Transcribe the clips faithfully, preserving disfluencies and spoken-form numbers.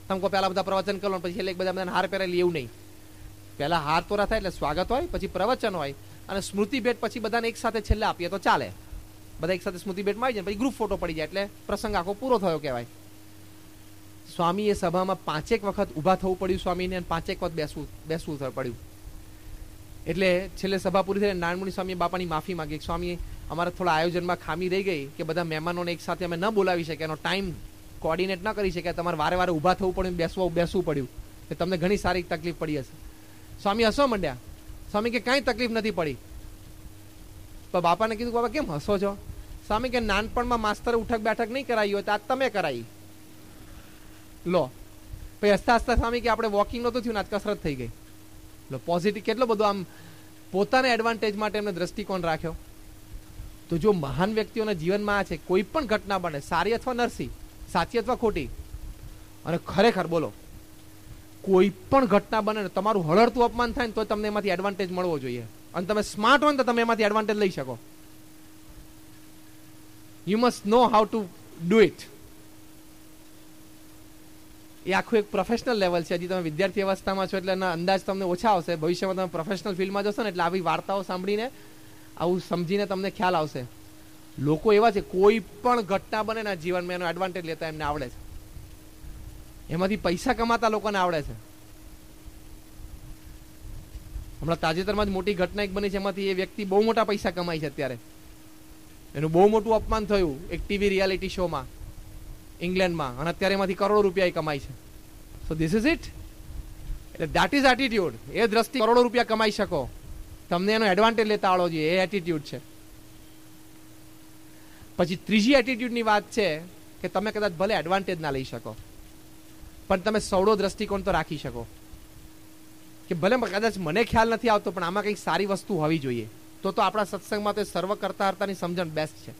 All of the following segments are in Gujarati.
તમે કહો પહેલા બધા પ્રવચન કરો પછી એટલે બધા બધાને હાર પહેરેલી, એવું નહીં. પહેલા હાર તોરા થાય એટલે સ્વાગત હોય, પછી પ્રવચન હોય, અને સ્મૃતિ ભેટ પછી બધાને એક સાથે છેલ્લે આપીએ તો ચાલે. બધા એક સાથે સ્મૃતિ ભેટમાં આવી જાય પછી ગ્રુપ ફોટો પડી જાય એટલે પ્રસંગ આખો પૂરો થયો કહેવાય. સ્વામી એ સભામાં પાંચેક વખત ઊભા થવું પડ્યું સ્વામીને, અને પાંચેક વખત બેસવું બેસવું પડ્યું. એટલે છેલ્લે સભા પૂરી થઈ નારાયણમુનિ સ્વામી બાપાની માફી માંગી. સ્વામી, અમારા થોડા આયોજનમાં ખામી રહી ગઈ કે બધા મહેમાનોને એક સાથે અમે ન બોલાવી શક્યા, એનો ટાઈમ કોર્ડિનેટ ન કરી શક્યા, તમારે વારે વારે ઊભા થવું પડ્યું, બેસવું બેસવું પડ્યું, કે તમને ઘણી સારી તકલીફ પડી હશે. સ્વામી હસો મંડ્યા. સ્વામી કે કાંઈ તકલીફ નથી પડી. તો બાપાને કીધું, બાપા કેમ હસો છો? સ્વામી કે નાનપણમાં માસ્તરે ઉઠક બેઠક નહીં કરાવી હોય તો આજ તમે કરાવી લો. પછી હસતા હસતા સ્વામી કે આપણે વોકિંગ નહોતું થયું ને આજ કસરત થઈ ગઈ. લો, પોઝિટિવ કેટલો બધો આમ પોતાના એડવાન્ટેજ માટે એમને દ્રષ્ટિકોણ રાખ્યો. તો જો મહાન વ્યક્તિઓના જીવનમાં આ છે, કોઈ પણ ઘટના બને, સારી અથવા નરસી, સાચી અથવા ખોટી, અને ખરેખર બોલો કોઈ પણ ઘટના બને ને તમારું હળહળતું અપમાન થાય ને તો તમને એમાંથી એડવાન્ટેજ મળવો જોઈએ, અને તમે સ્માર્ટ હોય ને તો તમે એમાંથી એડવાન્ટેજ લઈ શકો. You must know how to do it. એ આખું એક પ્રોફેશનલ લેવલ છે. હજી તમે વિદ્યાર્થી અવસ્થામાં છો એટલે એના અંદાજ તમને ઓછા આવશે. ભવિષ્યમાં તમે પ્રોફેશનલ ફિલ્ડમાં જશો ને એટલે આવી વાર્તાઓ સાંભળીને, આવું સમજીને તમને ખ્યાલ આવશે. લોકો એવા છે, કોઈ પણ ઘટના બને ને જીવનમાં એનો એડવાન્ટેજ લેતા એમને આવડે છે. એમાંથી પૈસા કમાતા લોકોને આવડે છે. હમણાં તાજેતરમાં જ મોટી ઘટના એક બની છે, એમાંથી એ વ્યક્તિ બહુ મોટા પૈસા કમાય છે અત્યારે. એનું બહુ મોટું અપમાન થયું એક ટીવી રિયાલિટી શોમાં ઇંગ્લેન્ડમાં, અને અત્યારે એમાંથી કરોડો રૂપિયા કમાય છે. So this is it. એટલે દેટ ઇઝ એટીટ્યુડ. એ દ્રષ્ટિ કરોડો રૂપિયા કમાઈ શકો, તમને એનો એડવાન્ટેજ લેતા આવડો જોઈએ, એ એટીટ્યુડ છે. પછી ત્રીજી એટીટ્યુડની વાત છે કે તમે કદાચ ભલે એડવાન્ટેજ ના લઈ શકો, પણ તમે સવડો દ્રષ્ટિકોણ તો રાખી શકો કે ભલે કદાચ મને ખ્યાલ નથી આવતો પણ આમાં કંઈક સારી વસ્તુ હોવી જોઈએ. તો તો આપણા સત્સંગમાં તો સર્વ કરતા હર્તાની સમજણ બેસ્ટ છે.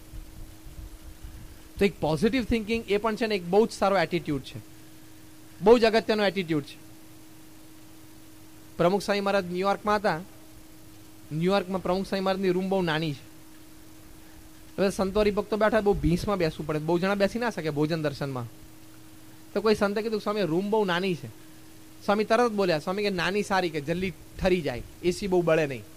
તો એક પોઝિટિવ થિંકિંગ એ પણ છે ને એક બહુ જ સારો એટીટ્યુડ છે, બહુ જ અગત્યનો એટીટ્યુડ છે. પ્રમુખ સ્વામી મહારાજ ન્યુયોર્કમાં હતા. ન્યુયોર્કમાં પ્રમુખ સ્વામી મહારાજની રૂમ બહુ નાની છે. હવે સંતો હરિભક્તો બેઠા, બહુ ભીંસમાં બેસવું પડે, બહુ જણા બેસી ના શકે ભોજન દર્શનમાં. તો કોઈ સંતે કીધું, સ્વામી રૂમ બહુ નાની છે. સ્વામી તરત બોલ્યા, સ્વામી કે નાની સારી, કે જલ્દી ઠરી જાય, એસી બહુ બળે નહીં.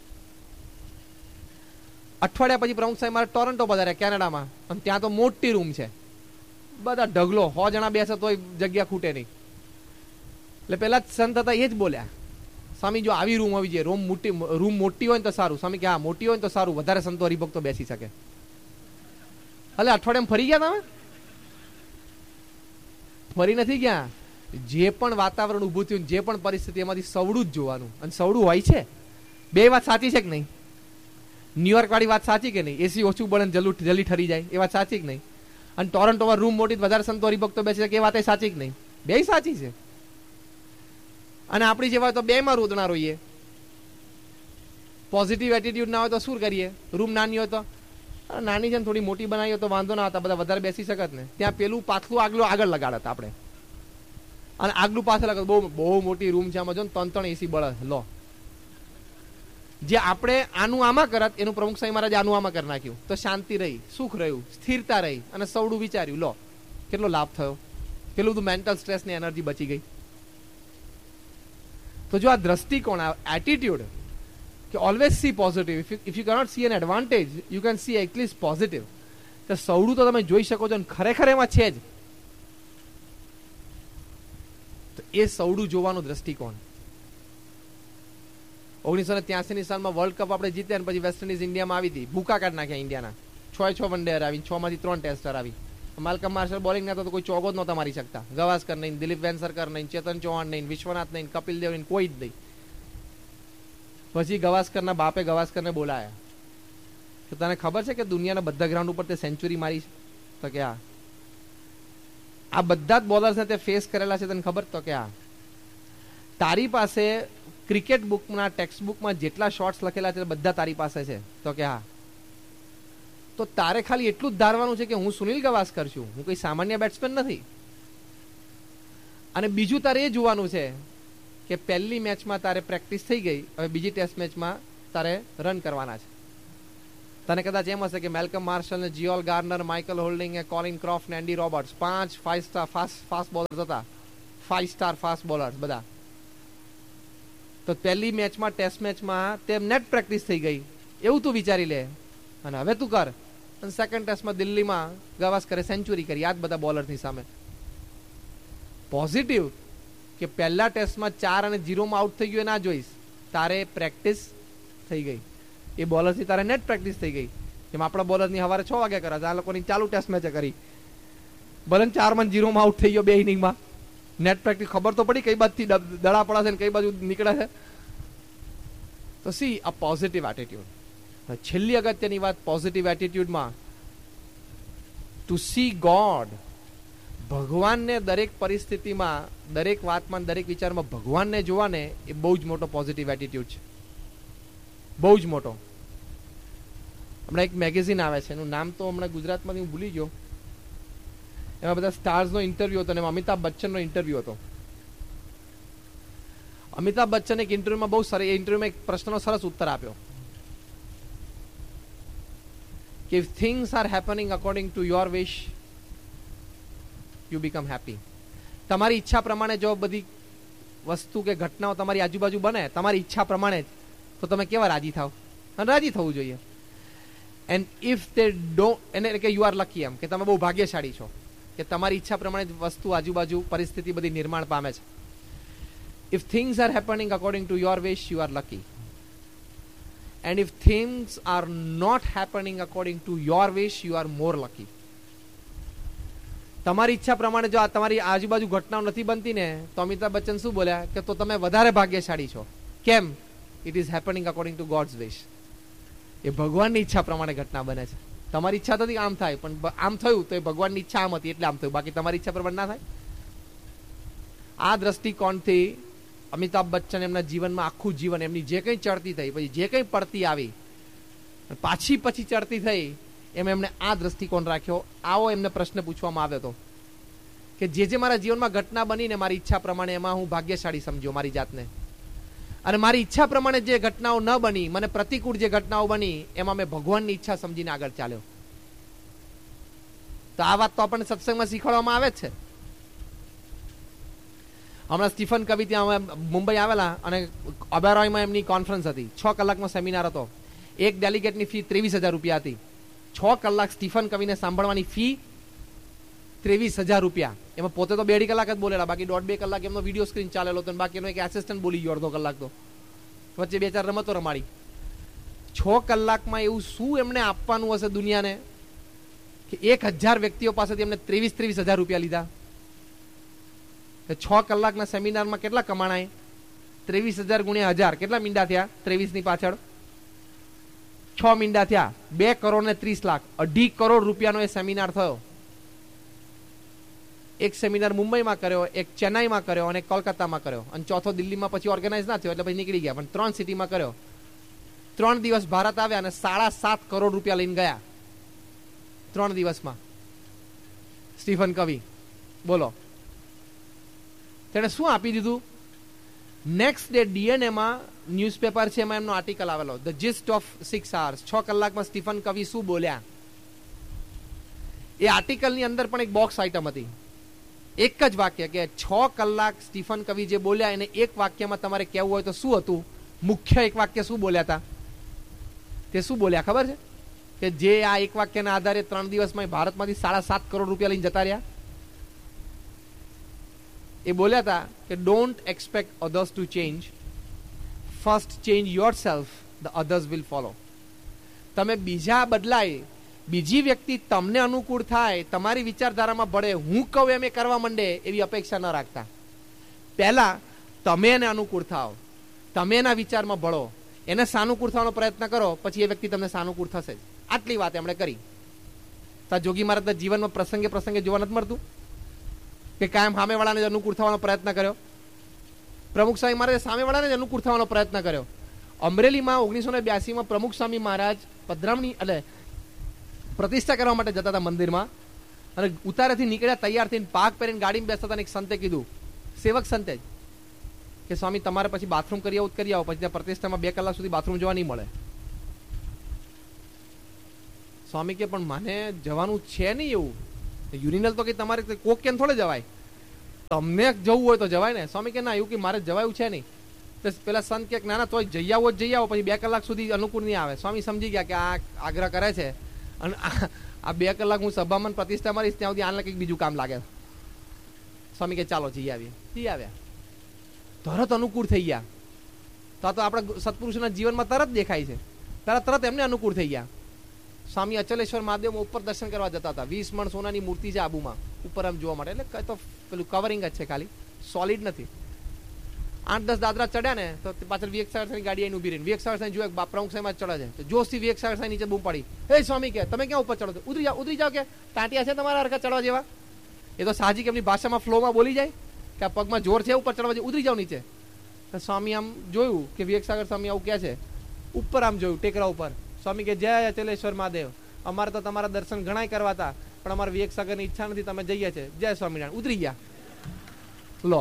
અઠવાડિયા પછી પ્રમુખ સાહેબ મારે ટોરન્ટો પધાર્યા કેનેડામાં, અને ત્યાં તો મોટી રૂમ છે, બધા ઢગલો, સો જણા બેસે તોય જગ્યા ખૂટે નહીં. એટલે પેલા સંત હતા એ જ બોલ્યા, સ્વામી જો આવી રૂમ હોવી જોઈએ, રૂમ મોટી રૂમ મોટી હોય ને તો સારું. સ્વામી કે હા મોટી હોય ને તો સારું, વધારે સંતો હરિભક્તો બેસી શકે. એટલે અઠવાડિયામાં ફરી ગયા તમે? ફરી નથી ગયા. જે પણ વાતાવરણ ઊભું થયું, જે પણ પરિસ્થિતિ, એમાંથી સવડું જ જોવાનું, અને સવડું હોય છે. બે વાત સાચી છે કે નહીં? ન્યુયોર્ક વાળી વાત સાચી કે નહીં? એસી ઓછું બળે જલ્દી જલ્દી ઠરી જાય એ વાત સાચી કે નહીં? અને ટોરન્ટોમાં રૂમ મોટી વધારે સંતો હરિભક્તો બેસી શકે એ વાત સાચી કે નહીં? બે સાચી છે. અને આપણી જેવા તો બે માં રોદણા રહીએ. પોઝિટિવ એટીટ્યુડ ના હોય તો શું કરીએ? રૂમ નાની હોય તો નાની છે ને થોડી મોટી બનાવી હોય તો વાંધો ના હતા, બધા વધારે બેસી શકત ને. ત્યાં પેલું પાછલું આગલું આગળ લગાડત આપણે, અને આગલું પાછળ લગાડ. બહુ બહુ મોટી રૂમ છે, આમાં જો ને ત્રણ ત્રણ એસી બળે. લો, જે આપણે આનું આમાં કરત એનું પ્રમુખ સ્વામી મહારાજ આનું આમાં કરી નાખ્યું, તો શાંતિ રહી, સુખ રહ્યું, સ્થિરતા રહી, અને સવડું વિચાર્યું. લો, કેટલો લાભ થયો, કેટલું બધું મેન્ટલ સ્ટ્રેસ ની એનર્જી બચી ગઈ. તો જો આ દ્રષ્ટિકોણ, આ એટીટ્યુડ કે always C positive, if you cannot C N advantage you can see at least positive. તો સવડું તો તમે જોઈ શકો છો, અને ખરેખર એમાં છે જ. તો એ સવડું જોવાનો દ્રષ્ટિકોણ. ઓગણીસો ને ત્યાસી ની સાલમાં વર્લ્ડ કપ આપણે જીત્યા, પછી વેસ્ટ ઇન્ડિઝ ઇન્ડિયામાં આવી હતી, ભૂકા કાઢ નાખ્યા ઇન્ડિયાના. છ છ વન ડે આવી, છ માંથી ત્રણ ટેસ્ટ આવી. માલ્કમ માર્શલ બોલિંગ ના તો કોઈ ચોગો જ નહોતા મારી શકતા. ગવાસ્કર નહીં, દિલીપ વેન્સરકર નહીં, ચેતન ચૌહાણ નહીં, વિશ્વનાથ નહીં, કપિલ દેવ નહીં, કોઈ જ નહીં. પછી ગવાસ્કરના બાપે ગવાસ્કરને બોલાયા કે તને ખબર છે કે દુનિયાના બધા ગ્રાઉન્ડ ઉપર તે સેન્ચુરી મારી છે? તો કે હા. આ બધા જ બોલર્સને તે ફેસ કરેલા છે, તને ખબર? તો કે હા. તારી પાસે ક્રિકેટ બુકના ટેક્સ્ટ બુકમાં જેટલા શોટ્સ લખેલા છે બધા તારી પાસે છે? તો કે હા. તો તારે ખાલી એટલું જ ધારવાનું છે કે હું સુનિલ ગવાસ્કર છું, હું કોઈ સામાન્ય બેટ્સમેન નથી. અને બીજું તારે એ જોવાનું છે કે પહેલી મેચમાં તારે પ્રેક્ટિસ થઈ ગઈ, હવે બીજી ટેસ્ટ મેચમાં તારે રન કરવાના છે. તને કદાચ એમ હશે કે મેલ્કમ માર્શલ ને જીઓલ ગાર્નર, માઇકલ હોલ્ડિંગ, કોલિન ક્રોફ્ટ ને એન્ડી રોબર્ટ્સ પાંચ five star fast fast bowlers હતા, ફાઈવ સ્ટાર ફાસ્ટ બોલર્સ બધા. તો પહેલી મેચમાં ટેસ્ટ મેચમાં તે નેટ પ્રેક્ટિસ થઈ ગઈ એવું તું વિચારી લે, અને હવે તું કર. અને સેકન્ડ ટેસ્ટમાં દિલ્હીમાં ગાવસ્કરે સેન્ચુરી કરી આ જ બધા બોલરની સામે. પોઝિટિવ કે પહેલા ટેસ્ટમાં ચાર અને ઝીરોમાં આઉટ થઈ ગયો ના જોઈશ, તારે પ્રેક્ટિસ થઈ ગઈ. એ બોલરથી તારે નેટ પ્રેક્ટિસ થઈ ગઈ. જેમ આપણા બોલરની સવારે છ વાગે કરે, આ લોકોની ચાલુ ટેસ્ટ મેચે કરી, ભલે ચારમાં ઝીરોમાં આઉટ થઈ ગયો બે ઇનિંગમાં, નેટ પ્રેક્ટિસ ખબર તો પડી કઈ બાજુથી દડા પડાશે ને કઈ બાજુ નીકળે છે. તો સી અ પોઝિટિવ એટીટ્યુડ. છેલ્લી અગત્યની વાત પોઝિટિવ એટીટ્યુડમાં, ટુ સી ગોડ, ભગવાનને દરેક પરિસ્થિતિમાં, દરેક વાતમાં, દરેક વિચારમાં ભગવાનને જોવાને એ બહુ જ મોટો પોઝિટિવ એટીટ્યુડ છે, બહુ જ મોટો. હમણાં એક મેગેઝિન આવે છે, એનું નામ તો હમણાં ગુજરાતમાંથી હું ભૂલી ગયો, એમાં બધા સ્ટાર્સનો ઇન્ટરવ્યુ હતો, એમાં અમિતાભ બચ્ચનનો ઇન્ટરવ્યુ હતો. અમિતાભ બચ્ચન એક ઇન્ટરવ્યુમાં બહુ સરસ, એ ઇન્ટરવ્યુમાં એક પ્રશ્નનો સરસ ઉત્તર આપ્યો કે if things are happening according to your wish, you become happy. તમારી ઈચ્છા પ્રમાણે જો બધી વસ્તુ કે ઘટનાઓ તમારી આજુબાજુ બને તમારી ઈચ્છા પ્રમાણે, તો તમે કેવા રાજી થાવ? અને રાજી થવું જોઈએ. એન્ડ ઇફ they don't, એટલે કે યુ આર લકી, એમ કે તમે બહુ ભાગ્યશાળી છો કે તમારી ઈચ્છા પ્રમાણે વસ્તુ આજુબાજુ પરિસ્થિતિ બધી નિર્માણ પામે છે. If things are happening according to your wish, you are lucky. And if things are not happening according to your wish, you are more lucky. તમારી ઈચ્છા પ્રમાણે જો આ તમારી આજુબાજુ ઘટનાઓ નથી બનતી ને, તો અમિતાભ બચ્ચન શું બોલ્યા કે તો તમે વધારે ભાગ્યશાળી છો. કેમ? It is happening according to gods વિશ. એ ભગવાનની ઈચ્છા પ્રમાણે ઘટના બને છે. તમારી ઈચ્છા નથી આમ થાય, પણ આમ થયું તો એ ભગવાનની ઈચ્છા આમ હતી એટલે આમ થયું, બાકી તમારી ઈચ્છા પ્રમાણે ના થાય. આ દ્રષ્ટિકોણથી અમિતાભ બચ્ચન એમના જીવનમાં આખું જીવન, એમની જે કંઈ ચડતી થઈ, પછી જે કંઈ પડતી આવી, પાછી પછી ચડતી થઈ, એમ એમને આ દ્રષ્ટિકોણ રાખ્યો. આવો એમને પ્રશ્ન પૂછવામાં આવ્યો હતો કે જે જે મારા જીવનમાં ઘટના બની ને મારી ઈચ્છા પ્રમાણે, એમાં હું ભાગ્યશાળી સમજ્યો મારી જાતને, અને મારી ઈચ્છા પ્રમાણે જે ઘટનાઓ ન બની, મને પ્રતિકૂળ જે ઘટનાઓ બની, એમાં મેં ભગવાનની ઈચ્છા સમજીને આગળ ચાલ્યો. તો આ વાત તો આપણને સત્સંગમાં શીખવાડવામાં આવે જ છે. હમણાં સ્ટીફન કવિ ત્યાં મુંબઈ આવેલા અને ઓબેરોયમાં એમની કોન્ફરન્સ હતી, છ કલાકનો સેમિનાર હતો. એક ડેલિગેટની ફી ત્રેવીસ હજાર રૂપિયા હતી. છ કલાક સ્ટીફન કવિને સાંભળવાની ફી ત્રેવીસ હજાર રૂપિયા. એમાં પોતે તો બે અઢી કલાક જ બોલેલા, બાકી દોઢ બે કલાક એમનો વિડીયો સ્ક્રીન ચાલેલો હતો, બાકી એનો એક એસિસ્ટન્ટ બોલી ગયો અડધો કલાક, તો વચ્ચે બે ચાર રમતો રમાડી. છ કલાકમાં એવું શું એમને આપવાનું હશે દુનિયાને કે એક હજાર વ્યક્તિઓ પાસેથી એમને ત્રેવીસ ત્રેવીસ હજાર રૂપિયા લીધા. છ કલાકના સેમિનારમાં કેટલા કમાણાય? ત્રેવીસ હજાર ગુણ્યા હજાર, કેટલા મીંડા થયા? ત્રેવીસ ની પાછળ છ મીંડા થયા, બે કરોડ ને ત્રીસ લાખ, અઢી કરોડ રૂપિયાનો એ સેમિનાર થયો. એક સેમિનાર મુંબઈમાં કર્યો, એક ચેન્નાઈમાં કર્યો અને કોલકાતામાં કર્યો, અને ચોથો દિલ્હીમાં પછી ઓર્ગેનાઇઝ ના થયો એટલે પછી નીકળી ગયા, પણ ત્રણ સિટીમાં કર્યો. ત્રણ દિવસ ભારત આવ્યા અને સાડા સાત કરોડ રૂપિયા લઈને ગયા ત્રણ દિવસમાં. સ્ટીફન કવિ બોલો, તેણે શું આપી દીધું? નેક્સ્ટ ડે ડીએનએમાં ન્યૂઝપેપર છે, એમાં એમનો આર્ટિકલ આવેલો, ધ જીસ્ટ ઓફ સિક્સ આવર્સ. છ કલાકમાં સ્ટીફન કવિ શું બોલ્યા? એ આર્ટિકલની અંદર પણ એક બોક્સ આઇટમ હતી, એક જ વાક્ય કે છ કલાક સ્ટીફન કવિ જે બોલ્યા એને એક વાક્યમાં તમારે કહેવું હોય તો શું હતું? મુખ્ય એક વાક્ય શું બોલ્યા હતા? તે શું બોલ્યા ખબર છે? કે જે આ એક વાક્યના આધારે ત્રણ દિવસમાં ભારતમાંથી સાડા સાત કરોડ રૂપિયા લઈને જતા રહ્યા. એ બોલ્યા હતા કે don't expect others to change, first change your self, the others will follow. તમે બીજા બદલાય, બીજી વ્યક્તિ તમને અનુકૂળ થાય, તમારી વિચારધારામાં ભળે, હું કહું એમ એ કરવા માંડે, એવી અપેક્ષા ન રાખતા. પહેલા તમે એને અનુકૂળ થાવ, તમે એના વિચારમાં ભળો, એને સાનુકૂળ થવાનો પ્રયત્ન કરો, પછી એ વ્યક્તિ તમને સાનુકૂળ થશે જ. આટલી વાત એમણે કરી. તો જોગી મહારાજના જીવનમાં પ્રસંગે પ્રસંગે જોવા નથી મળતું કે કાયમ સામેવાળાને જ અનુકૂળ થવાનો પ્રયત્ન કર્યો. પ્રમુખ સ્વામી મહારાજે સામેવાળાને જ અનુકૂળ થવાનો પ્રયત્ન કર્યો. અમરેલીમાં ઓગણીસો ને બ્યાસીમાં પ્રમુખ સ્વામી મહારાજ પધરામણી એટલે પ્રતિષ્ઠા કરવા માટે જતા હતા મંદિરમાં, અને ઉતારેથી નીકળ્યા તૈયાર થઈને પાક પહેરીને ગાડીમાં બેસતા હતા. એક સંતે કીધું, સેવક સંતે જ, કે સ્વામી તમારે પછી બાથરૂમ કરી આવું કરી આવો, પછી ત્યાં પ્રતિષ્ઠામાં બે કલાક સુધી બાથરૂમ જોવા નહીં મળે. સ્વામી કે પણ મને જવાનું છે નહીં એવું, યુરિનલ તો કે તમારે કોક કેમ થોડે જવાય, તમને જવું હોય તો જવાય ને. સ્વામી કે ના એવું કે મારે જવાયું છે નહીં. તો પેલા સંત કે ના ના તોય જઈ આવો જઈ આવો, પછી બે કલાક સુધી અનુકૂળ નહીં આવે. સ્વામી સમજી ગયા કે આ આગ્રહ કરે છે અને આ બે કલાક હું સભામાં પ્રતિષ્ઠા મારીશ ત્યાં સુધી આને કંઈક બીજું કામ લાગે. સ્વામી કે ચાલો જઈ આવીએ. જઈ આવ્યા, તરત અનુકૂળ થઈ ગયા. તો આ તો આપણા સત્પુરુષોના જીવનમાં તરત દેખાય છે, તરત તરત એમને અનુકૂળ થઈ ગયા. સ્વામી અચલેશ્વર મહાદેવમાં ઉપર દર્શન કરવા જતા હતા. વીસ મણ સોનાની મૂર્તિ છે આબુમાં ઉપર આમ જોવા માટે, એટલે તો પેલું કવરિંગ જ છે, ખાલી સોલિડ નથી. આઠ દસ દાદરા ચડ્યા ને તો પાછળ વિવેક સાગર સાહેબની ગાડી આવીને ઉભી રહી. વિવેક સાગર સાહેબ જોયે પ્રમુખ સાહેબ ચડે છે તો જોશથી વિવેક સાગર સાહેબ નીચે બૂમ પાડી, હે સ્વામી કે તમે ક્યાં ઉપર ચડો છો, ઉતરી જાઓ ઉતરી જાઓ, કે ટાંટિયા છે તમારા હરખા ચડવા જેવા. એ તો સાહજિક એમની ભાષામાં ફ્લોમાં બોલી જાય કે આ પગમાં જોર છે ઉપર ચડવા, ઉતરી જાઓ નીચે. તો સ્વામી આમ જોયું કે વિવેક સાગર સ્વામી આવું ક્યાં છે, ઉપર આમ જોયું ટેકરા ઉપર. સ્વામી કે જય અચલેશ્વર મહાદેવ, અમારે તો તમારા દર્શન ઘણાય કરવા હતા પણ અમારા વિવેક સાગરની ઈચ્છા નથી, તમે જઈએ છે, જય સ્વામિનારાયણ. ઉતરી ગયા. લો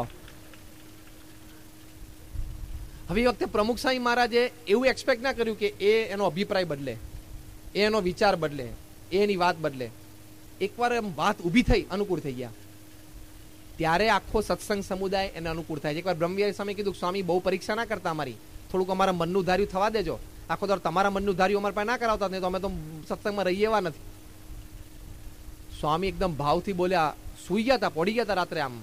હવે એ વખતે પ્રમુખ સ્વામી મહારાજે એવું એક્સપેક્ટ ના કર્યું કે એ એનો અભિપ્રાય બદલે, એ એનો વિચાર બદલે, એ એની વાત બદલે. એકવાર એમ વાત ઊભી થઈ, અનુકૂળ થઈ ગયા. ત્યારે આખો સત્સંગ સમુદાય એને અનુકૂળ થાય છે. એકવાર બ્રહ્મવિહારી સ્વામી કીધું સ્વામી બહુ પરીક્ષા ના કરતા અમારી, થોડુંક અમારા મનનું ધાર્યું થવા દેજો. આખો દર તમારા મનનું ધાર્યું અમારા પાસે ના કરાવતા, નહીં તો અમે તો સત્સંગમાં રહીએ એવા નથી. સ્વામી એકદમ ભાવથી બોલ્યા, સુઈ ગયા હતા, પડી ગયા હતા રાત્રે આમ.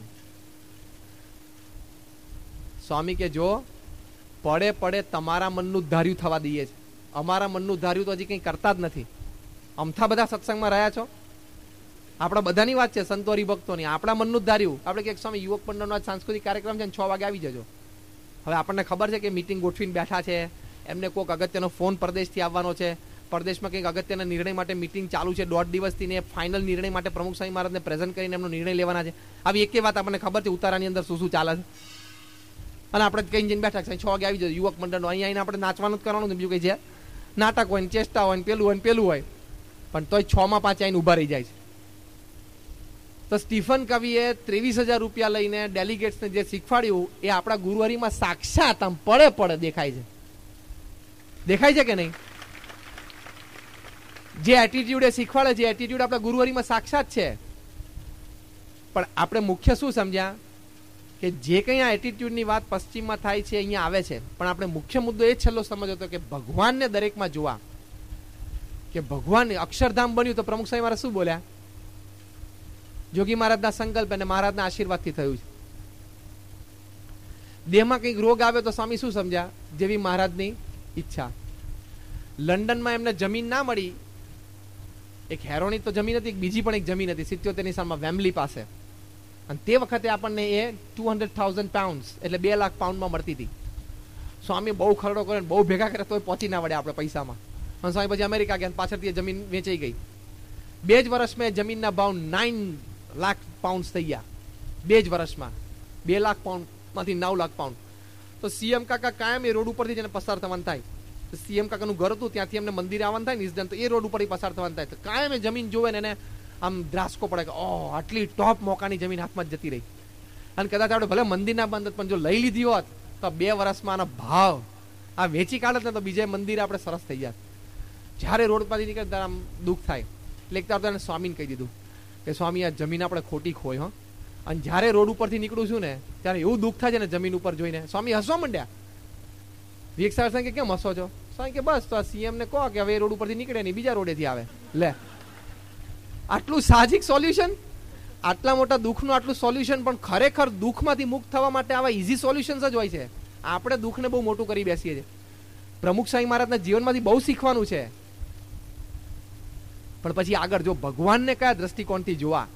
સ્વામી કે જો પડે પડે તમારા મનનું ધાર્યું થવા દઈએ છે, અમારા મનનું ધાર્યું તો હજી કંઈ કરતા જ નથી. અમથા બધા સત્સંગમાં રહ્યા છો, આપણા બધાની વાત છે, સંતો હરિભક્તોની. આપણા મનનું જ ધાર્યું. આપણે કે સ્વામી યુવક મંડળનો સાંસ્કૃતિક કાર્યક્રમ છે ને છ વાગે આવી જજો. હવે આપણને ખબર છે કે મિટિંગ ગોઠવીને બેઠા છે, એમને કોઈક અગત્યનો ફોન પરદેશથી આવવાનો છે, પરદેશમાં કંઈક અગત્યના નિર્ણય માટે મિટિંગ ચાલુ છે દોઢ દિવસથી, ને ફાઇનલ નિર્ણય માટે પ્રમુખ સ્વામી મહારાજને પ્રેઝન્ટ કરીને એમનો નિર્ણય લેવાના છે. આવી એક વાત આપણને ખબર છે ઉતારાની અંદર શું શું ચાલે છે, અને આપણે કઈ જઈને બેઠા છે છ વાગે આવી જજો યુવક મંડળનો. અહીંયા આવીને આપણે નાચવાનું જ કરવાનું, બીજું કઈ છે નાટક હોય ને ચેષ્ટા હોય ને પેલું હોય ને પેલું હોય, પણ તોય છ માં પાંચ આવીને ઉભા રહી જાય છે. તો સ્ટીફન કવિએ ત્રેવીસ હજાર રૂપિયા લઈને ડેલિગેટ્સને જે શીખવાડ્યું એ આપણા ગુરુહરિમાં સાક્ષાત આમ પડે પડે દેખાય છે. દેખાય છે કે નહીં? જે એટીટ્યુડ એ શીખવાડે છે એટીટ્યુડ આપણા ગુરુહરિમાં સાક્ષાત છે. પણ આપણે મુખ્ય શું સમજ્યા કે જે કંઈ આ એટીટ્યુડની વાત પશ્ચિમમાં થાય છે અહીંયા આવે છે, પણ આપણે મુખ્ય મુદ્દો એ છેલ્લો સમજ્યો હતો કે ભગવાનને દરેકમાં જોવા, કે ભગવાન અક્ષરધામ બન્યું. તો પ્રમુખ સાહેબ મારા શું બોલ્યા? જોગી મહારાજના સંકલ્પ અને મહારાજના આશીર્વાદથી થયું છે. દેહમાં કંઈક રોગ આવ્યો તો સ્વામી શું સમજ્યા? જેવી મહારાજની ઈચ્છા. લંડનમાં એમને જમીન ના મળી, એક હેરોની તો જમીન હતી, બીજી પણ એક જમીન હતી સિત્યોતેર ની સાલમાં વેમ્બલી પાસે, અને તે વખતે આપણને એ ટુ હંડ્રેડ થાઉઝન્ડ પાઉન્ડ એટલે બે લાખ પાઉન્ડમાં મળતી હતી. સ્વામી બહુ ખરડો કરે, બહુ ભેગા કરે તો પહોંચી ના વળે આપણે પૈસામાં. અને સ્વામી પછી અમેરિકા ગયા, પાછળથી એ જમીન વેચાઈ ગઈ. બે જ વર્ષમાં જમીનના ભાવ નાઇન લાખ પાઉન્ડ થઈ ગયા. બે જ વર્ષમાં બે લાખ પાઉન્ડ માંથી નવ લાખ પાઉન્ડ. તો સીએમ કાકા કાયમ એ રોડ ઉપરથી જેને પસાર થવાનું થાય, સીએમ કાકાનું ઘર હતું ત્યાંથી એમને મંદિરે આવવાનું થાય નિષ્દન, તો એ રોડ ઉપર પસાર થવાનું થાય. તો કાયમ એ જમીન જોવે ને એને આમ દ્રાસકો પડે કે ઓહ આટલી ટોપ મોકાની જમીન હાથમાં જ જતી રહી. અને કદાચ આપણે ભલે મંદિર ના બંધ પણ જો લઈ લીધી હોત તો બે વર્ષમાં આનો ભાવ આ વેચી કાઢત ને તો બીજે મંદિર આપણે સરસ થઈ જાય. જયારે રોડ પરથી નીકળે ત્યારે આમ દુઃખ થાય. એટલે એક તો એને સ્વામીને કહી દીધું કે સ્વામી આ જમીન આપણે ખોટી ખોઈ હો. અને જયારે રોડ ઉપરથી નીકળું છું ને ત્યારે એવું દુઃખ થાય છે ને જમીન ઉપર જોઈને. સ્વામી હસવા માંડ્યા. વિવેક સાહેબ કે કેમ હસો છો? સ્વામી કે બસ તો સીએમ ને કહો કે હવે રોડ ઉપરથી નીકળે નહીં, બીજા રોડેથી આવે. લે આટલું સાહજિક સોલ્યુશન, આટલા મોટા દુઃખનું આટલું સોલ્યુશન. પણ ખરેખર દુઃખમાંથી મુક્ત થવા માટે આવા ઇઝી સોલ્યુશન્સ જ હોય છે. આપણે દુઃખને બહુ મોટું કરી બેસીએ છીએ. પ્રમુખ સ્વામી મહારાજના જીવનમાંથી બહુ શીખવાનું છે. પણ પછી આગળ જો ભગવાનને કયા દ્રષ્ટિકોણથી જોવા,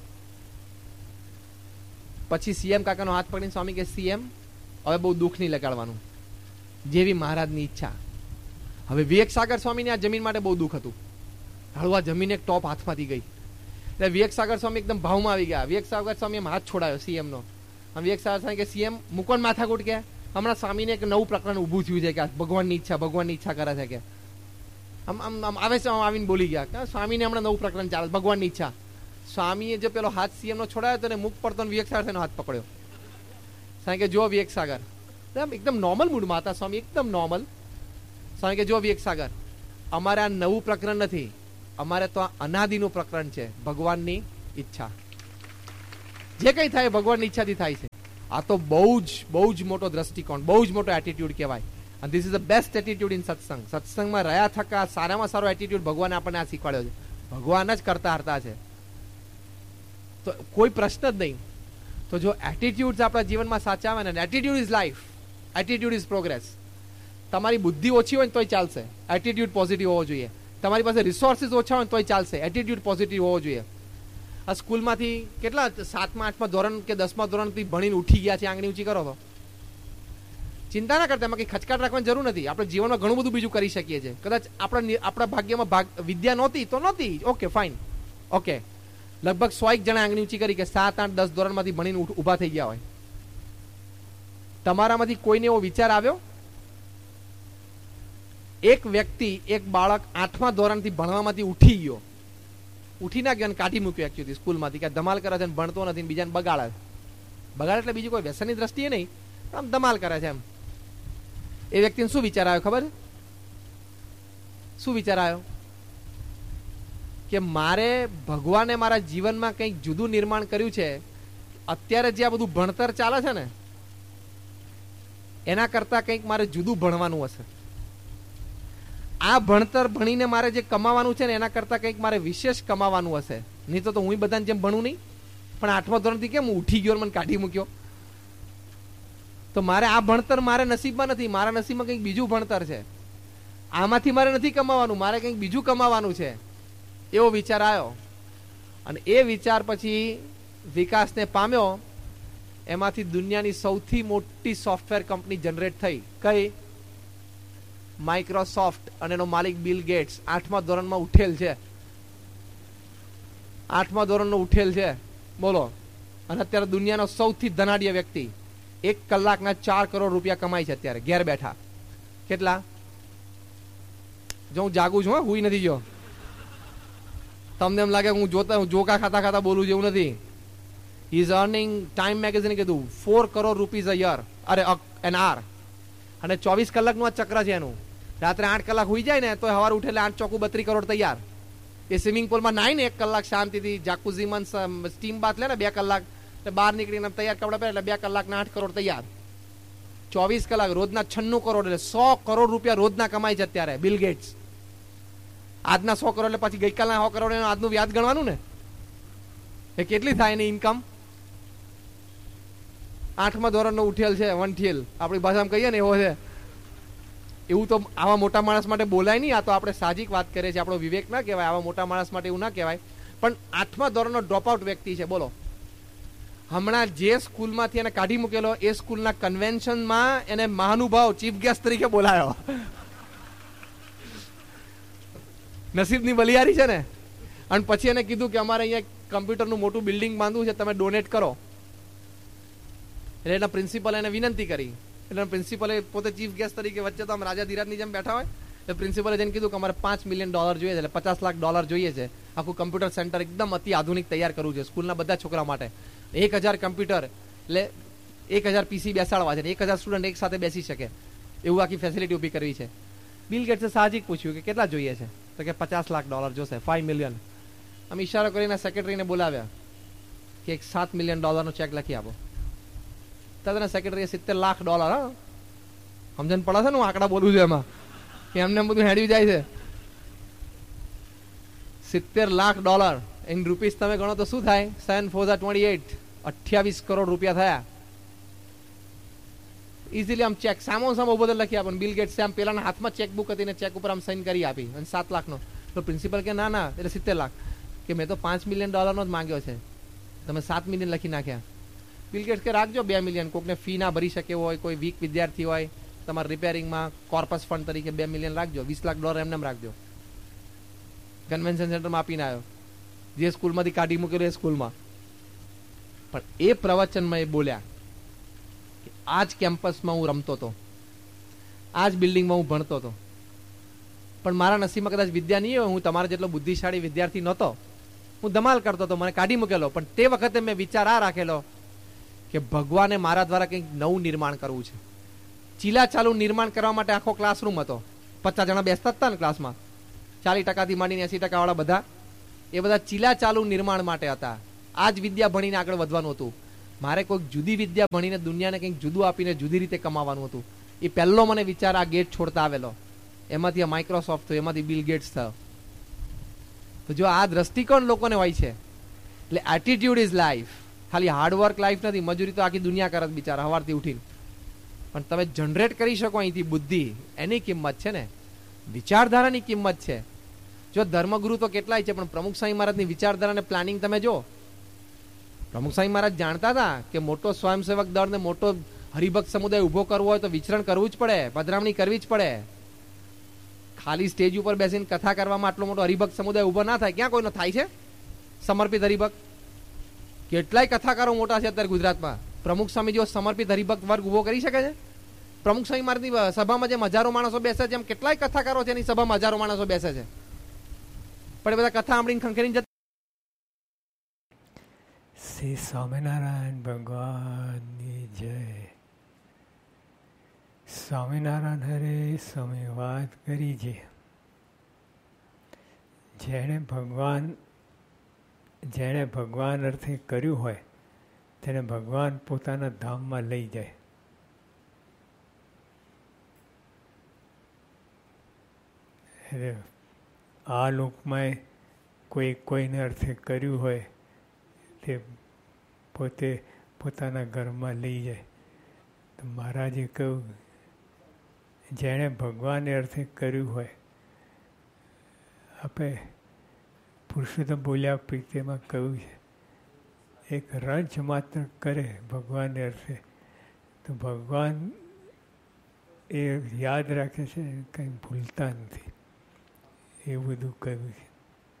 પછી સીએમ કાકાનો હાથ પકડીને સ્વામી કે સીએમ હવે બહુ દુઃખ નહીં લગાડવાનું, જેવી મહારાજની ઈચ્છા. હવે વિવેક સાગર સ્વામીને આ જમીન માટે બહુ દુઃખ હતું. હળવા જમીન એક ટોપ હાથમાંથી ગઈ એટલે વિવેક સાગર સ્વામી એકદમ ભાવમાં આવી ગયા. વિવેક સાગર સ્વામી એમ હાથ છોડાયો સીએમ નો. વિવેક સાગર સ્વામી કે સીએમ મુકોન માથાકૂટ કે હમણાં સ્વામીને એક નવું પ્રકરણ ઉભું થયું છે કે ભગવાનની ઈચ્છા ભગવાનની ઈચ્છા કરે છે કે આમ આમ આમ આવે છે આવીને બોલી ગયા કે સ્વામીને હમણાં નવું પ્રકરણ ચાલે ભગવાનની ઈચ્છા. સ્વામીએ જો પેલો હાથ સીએમ નો છોડાયો તો મુખ પડતો વિવેક સાગર નો હાથ પકડ્યો. સ્વામી કે જો વિવેક સાગર એકદમ નોર્મલ મૂડમાં હતા સ્વામી, એકદમ નોર્મલ. સ્વામી કે જો વિવેક સાગર અમારે આ નવું પ્રકરણ નથી, અમારે તો આ અનાદિનું પ્રકરણ છે, ભગવાનની ઈચ્છા. જે કંઈ થાય ભગવાનની ઈચ્છાથી થાય છે. આ તો બહુ જ બહુ જ મોટો દ્રષ્ટિકોણ, બહુ જ મોટો એટીટ્યુડ કહેવાય. અને this is the best attitude in સત્સંગ. સત્સંગમાં રહ્યા થકા સારામાં સારો એટીટ્યુડ ભગવાને આપણને આ શીખવાડ્યો છે. ભગવાન જ કરતા હરતા છે, તો કોઈ પ્રશ્ન જ નહીં. તો જો એટીટ્યુડ આપણા જીવનમાં સાચા આવે ને, attitude is life, attitude is progress. તમારી બુદ્ધિ ઓછી હોય ને તોય ચાલશે, એટીટ્યુડ પોઝિટિવ હોવો જોઈએ. તમારી પાસે રિસોર્સિસ ઓછા હોય ને તોય ચાલશે, એટીટ્યુડ પોઝિટિવ હોવો જોઈએ. આ સ્કૂલમાંથી કેટલા સાતમા આઠમા ધોરણ કે દસમા ધોરણથી ભણીને ઉઠી ગયા છે, આંગળી ઊંચી કરો તો ચિંતા ના કરતા, એમાં કંઈ ખચકાટ રાખવાની જરૂર નથી. આપણે જીવનમાં ઘણું બધું બીજું કરી શકીએ છીએ. કદાચ આપણા આપણા ભાગ્યમાં ભાગ વિદ્યા નહોતી તો નહોતી, ઓકે ફાઇન, ઓકે. લગભગ સો એક જણા આંગળી ઊંચી કરી કે સાત આઠ દસ ધોરણમાંથી ભણીને ઊભા થઈ ગયા હોય. તમારામાંથી કોઈને એવો વિચાર આવ્યો? એક વ્યક્તિ, એક બાળક આઠમા ધોરણથી ભણવામાંથી ઉઠી ગયો, ઉઠી ના ગયો અને કાઢી મૂક્યો એકચ્યુઅલી સ્કૂલમાંથી, કે ધમાલ કરે છે ને ભણતો નથી, બીજાને બગાડે. બગાડે એટલે બીજું કોઈ વ્યસનની દ્રષ્ટિએ નહીં, આમ ધમાલ કરે છે એમ. એ વ્યક્તિને શું વિચાર આવ્યો ખબર? શું વિચાર આવ્યો? કે મારે ભગવાને મારા જીવનમાં કંઈક જુદું નિર્માણ કર્યું છે. અત્યારે જે આ બધું ભણતર ચાલે છે ને, એના કરતા કંઈક મારે જુદું ભણવાનું હશે. આ ભણતર ભણીને મારે જે કમાવાનું છે ને, એના કરતા કંઈક મારે વિશેષ કમાવાનું હશે. નહીં તો હું બધાને જેમ ભણું નહીં. પણ આઠમા ધોરણથી કેમ હું ઉઠી ગયો, મને કાઢી મૂક્યો? તો મારે આ ભણતર મારે નસીબમાં નથી, મારા નસીબમાં કંઈક બીજું ભણતર છે. આમાંથી મારે નથી કમાવાનું, મારે કંઈક બીજું કમાવાનું છે. એવો વિચાર આવ્યો. અને એ વિચાર પછી વિકાસને પામ્યો. એમાંથી દુનિયાની સૌથી મોટી સોફ્ટવેર કંપની જનરેટ થઈ. કઈ? માઇક્રોસોફ્ટ. અને એનો માલિક બિલ ગેટ્સ. આઠમા ધોરણમાં ઉઠેલ છે, આઠમા ધોરણનો ઉઠેલ છે, બોલો. અને અત્યારે દુનિયાનો સૌથી ધનાઢ્ય વ્યક્તિ. એક કલાકના ચાર કરોડ રૂપિયા કમાય છે અત્યારે ઘેર બેઠા. કેટલા? જો હું જાગું છું, હુઈ નથી જો. તમને એમ લાગે હું જોતા હું જોકા ખાતા ખાતા બોલું છું, એવું નથી. હી ઇઝ અર્નિંગ, ટાઈમ મેગેઝિને કીધું, four crore rupees a year, અરે એન આર. અને ચોવીસ કલાકનું આ ચક્ર છે એનું. રાત્રે આઠ કલાક હોઈ જાય ને તો સવારે ઉઠે એટલે આઠ ચોખ્ખું બત્રીસ કરોડ તૈયાર. એ સ્વિમિંગ પુલમાં નાઈ ને એક કલાક શાંતિથી, જાકુઝીમાં સ્ટીમ બાથ લે ને બે કલાક, એટલે બહાર નીકળીને તૈયાર કપડા પહેરે એટલે બે કલાકના આઠ કરોડ તૈયાર. ચોવીસ કલાક, રોજના છન્નું કરોડ, એટલે સો કરોડ રૂપિયા રોજના કમાય છે અત્યારે બિલ ગેટ્સ. આજના સો કરોડ એટલે પછી ગઈકાલના સો કરોડ આજનું વ્યાજ ગણવાનું ને, એ કેટલી થાય એની ઇન્કમ? આઠમા ધોરણનો ઉઠેલ છે, વનઠેલ આપણી ભાષામાં કહીએ ને એવો છે. એવું તો આવા મોટા માણસ માટે બોલાય નહીં. આ તો આપણે સાહજિક વાત કરીએ છીએ, આપણો વિવેક ના કહેવાય. આવા મોટા માણસ માટે એવું ના કહેવાય. પણ આઠમા ધોરણનો ડ્રોપ આઉટ વ્યક્તિ છે, બોલો. હમણાં જે સ્કૂલમાંથી એને કાઢી મૂકેલો, એ સ્કૂલના કન્વેન્શનમાં એને મહાનુભાવ ચીફ ગેસ્ટ તરીકે બોલાયો. નસીબની બલિયારી છે ને. અને પછી એને કીધું કે અમારે અહીંયા કમ્પ્યુટરનું મોટું બિલ્ડિંગ બાંધવું છે, તમે ડોનેટ કરો. એટલે એના પ્રિન્સિપલ એને વિનંતી કરી. એટલે પ્રિન્સિપલે પોતે ચીફ ગેસ્ટ તરીકે વચ્ચે તો આમ રાજા ધીરાજની જેમ બેઠા હોય, એટલે પ્રિન્સિપલે જઈને કીધું કે અમારે પાંચ મિલિયન ડોલર જોઈએ છે, એટલે પચાસ લાખ ડોલર જોઈએ છે. આખું કમ્પ્યુટર સેન્ટર એકદમ અતિ આધુનિક તૈયાર કરવું છે સ્કૂલના બધા છોકરા માટે. એક હજાર કમ્પ્યુટર, એટલે એક હજાર પીસી બેસાડવા છે, એક હજાર સ્ટુડન્ટ એક સાથે બેસી શકે એવું આખી ફેસિલિટી ઊભી કરવી છે. બિલ ગેટ્સે સાહજિક પૂછ્યું કે કેટલા જોઈએ છે, તો કે પચાસ લાખ ડોલર જોશે, ફાઈવ મિલિયન. આમ ઈશારો કરીને સેક્રેટરીને બોલાવ્યા કે એક સાત મિલિયન ડોલરનો ચેક લખી આપો. તદના સેક્રેટરીએ સિત્તેર લાખ ડોલર, હા સમજણ પડે છે ને હું આંકડા બોલું છું એમાં, કે એમને બધું હેડ્યું જાય છે. સિત્તેર લાખ ડોલર ઇન રૂપીસ તમે ગણો તો શું થાય? સેવન ફોર ટ્વેન્ટી એટ, અઠ્યાવીસ કરોડ રૂપિયા થયા. ઇઝીલી આમ ચેક સામો સામો બધો લખી આપો. બિલ ગેટ્સે આમ પેલાના હાથમાં ચેકબુક હતી ને ચેક ઉપર આમ સાઇન કરી આપી, અને સાત લાખનો. તો પ્રિન્સિપલ કે ના ના, એટલે સિત્તેર લાખ. કે મેં તો પાંચ મિલિયન ડોલરનો જ માંગ્યો છે, તમે સાત મિલિયન લખી નાખ્યા. બિલ ગેટ્સ કે રાખજો બે મિલિયન, કોકને ફી ના ભરી શકે હોય, કોઈ વીક વિદ્યાર્થી હોય, તમારા રિપેરિંગમાં કોર્પસ ફંડ તરીકે બે મિલિયન રાખજો, વીસ લાખ ડોલર એમને રાખજો. કન્વેન્શન સેન્ટરમાં આપીને આવ્યો, જે સ્કૂલમાંથી કાઢી મૂકેલું એ સ્કૂલમાં. પણ એ પ્રવચનમાં એ બોલ્યા કે આજ કેમ્પસમાં હું રમતો હતો, આજ બિલ્ડિંગમાં હું ભણતો હતો, પણ મારા નસીબમાં કદાચ વિદ્યા નહીં હોય, હું તમારા જેટલો બુદ્ધિશાળી વિદ્યાર્થી નહોતો, હું ધમાલ કરતો હતો, મને કાઢી મૂકેલો. પણ તે વખતે મેં વિચાર આ રાખેલો કે ભગવાને મારા દ્વારા કંઈક નવું નિર્માણ કરવું છે. ચીલા ચાલુ નિર્માણ કરવા માટે આખો ક્લાસરૂમ હતો, પચાસ જણા બેસતા હતા ને ક્લાસમાં. ચાલીસ ટકાથી માંડીને એસી ટકા વાળા બધા, એ બધા ચીલા ચાલુ નિર્માણ માટે હતા. આ જ વિદ્યા ભણીને આગળ વધવાનું હતું. મારે કોઈક જુદી વિદ્યા ભણીને દુનિયાને કંઈક જુદું આપીને જુદી રીતે કમાવાનું હતું. એ પહેલો મને વિચાર આ ગેટ છોડતા આવેલો. એમાંથી આ માઇક્રોસોફ્ટ થયો, એમાંથી બિલ ગેટ્સ થયો. તો જો આ દ્રષ્ટિકોણ લોકોને હોય છે, એટલે એટીટ્યુડ ઇઝ લાઈફ. ખાલી હાર્ડવર્ક લાઈફ નથી. મજૂરી તો આખી દુનિયા કરે બિચારા સવારથી ઉઠીને, પણ તમે જનરેટ કરી શકો અહીંથી બુદ્ધિ, એની કિંમત છે ને. વિચારધારાની કિંમત છે. જો ધર્મગુરુ તો કેટલાય છે, પણ પ્રમુખ સ્વામી મહારાજની વિચારધારાને પ્લાનિંગ તમે જો. પ્રમુખ સ્વામી મહારાજ જાણતા હતા કે મોટો સ્વયંસેવક દળ ને મોટો હરિભક્ત સમુદાય ઉભો કરવો હોય તો વિચરણ કરવું જ પડે, પધરામણી કરવી જ પડે. ખાલી સ્ટેજ ઉપર બેસીને કથા કરવામાં આટલો મોટો હરિભક્ત સમુદાય ઉભો ના થાય. ક્યાં કોઈનો થાય છે સમર્પિત હરિભક્ત? કેટલાય કથાકારો મોટા છે અત્યારે ગુજરાતમાં. પ્રમુખ સ્વામી જેવો સમર્પિત હરિભક્ત વર્ગ ઉભો કરી શકે છે? પ્રમુખ સ્વામી મહારાજની સભામાં જેમ હજારો માણસો બેસે છે, એમ કેટલાય કથાકારો છે એની સભામાં હજારો માણસો બેસે છે, પણ એ બધા કથા સાંભળીને ખંખેરીને જતા. શ્રી સ્વામિનારાયણ ભગવાનની જય. સ્વામિનારાયણ હરે સ્વામી વાત કરી છે. જેણે ભગવાન જેણે ભગવાન અર્થે કર્યું હોય તેને ભગવાન પોતાના ધામમાં લઈ જાય. એટલે આ લોકમાં કોઈ કોઈને અર્થે કર્યું હોય તે પોતે પોતાના ઘરમાં લઈ જાય. તો મહારાજે કહ્યું, જેણે ભગવાને અર્થે કર્યું હોય, આપણે પુરુષોત્તમ બોલ્યા પ્રીતિમાં કહ્યું છે, એક રંચ માત્ર કરે ભગવાનને અર્થે તો ભગવાન એ યાદ રાખે છે, કંઈ ભૂલતા નથી. એવું બધું કહ્યું છે.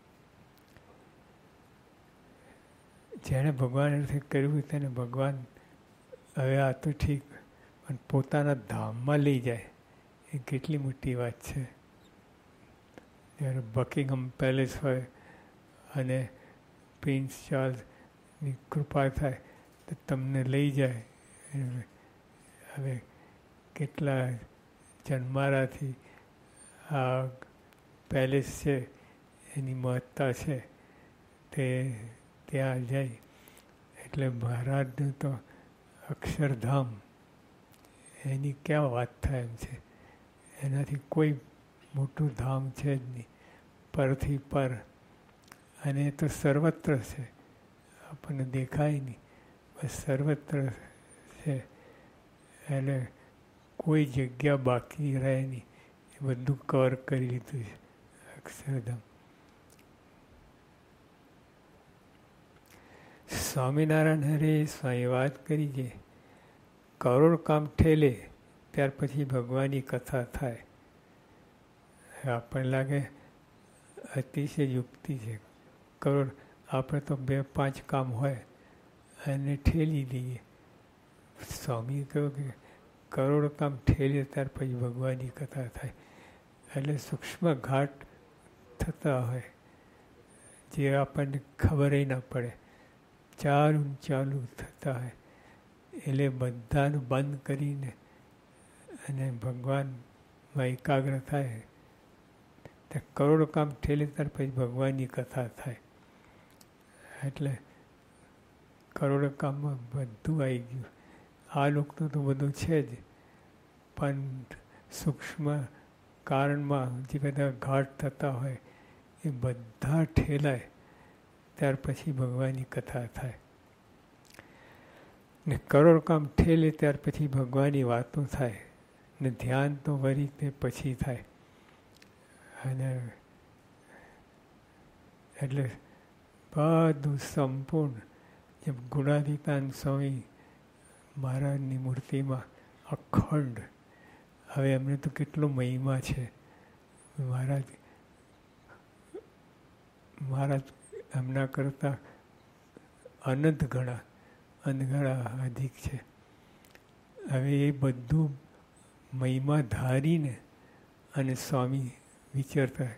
જેણે ભગવાન અર્થે કર્યું તેને ભગવાન હવે આ તો ઠીક, પણ પોતાના ધામમાં લઈ જાય એ કેટલી મોટી વાત છે. જ્યારે બકિંગહામ પેલેસ હોય અને પ્રિન્સ ચાર્લ્સની કૃપા થાય તો તમને લઈ જાય. હવે કેટલા જન્મારાથી આ પેલેસ છે એની મહત્તા છે તે ત્યાં જાય. એટલે મહારાજનું તો અક્ષરધામ એની ક્યાં વાત થાય એમ છે. એનાથી કોઈ મોટું ધામ છે જ નહીં, પરથી પર. અને એ તો સર્વત્ર છે, આપણને દેખાય નહીં, બસ સર્વત્ર છે. એટલે કોઈ જગ્યા બાકી રહે નહીં, એ બધું કવર કરી લીધું છે અક્ષરધામ. સ્વામિનારાયણ હરે સ્વામી વાત કરી છે, કરોડ કામ ઠેલે ત્યાર પછી ભગવાનની કથા થાય. આપણને લાગે અતિશય યુક્તિ છે. કરોડ આપણે તો બે પાંચ કામ હોય અને ઠેલી દઈએ. સ્વામીએ કહ્યું કે કરોડ કામ ઠેલે ત્યાર પછી ભગવાનની કથા થાય. એટલે સૂક્ષ્મ ઘાટ થતા હોય જે આપણને ખબર ના પડે, ચાલુ ચાલુ થતા હોય. એટલે બધાનું બંધ કરીને અને ભગવાનમાં એકાગ્ર થાય તો કરોડ કામ ઠેલે ત્યાર પછી ભગવાનની કથા થાય. એટલે કરોડ કામમાં બધું આવી ગયું. આ લોકનું તો બધું છે જ, પણ સૂક્ષ્મ કારણમાં જે બધા ઘાટ થતા હોય એ બધા ઠેલાય ત્યાર પછી ભગવાનની કથા થાય. ને કરોડ કામ ઠેલે ત્યાર પછી ભગવાનની વાતો થાય ને ધ્યાન તો વળી તે પછી થાય. અને એટલે બધું સંપૂર્ણ જેમ ગુણાતીતાન સ્વામી મહારાજની મૂર્તિમાં અખંડ. હવે એમને તો કેટલો મહિમા છે. મહારાજ મહારાજ એમના કરતાં અનંત ગણા અનગણા અધિક છે. હવે એ બધું મહિમા ધારીને અને સ્વામી વિચરતા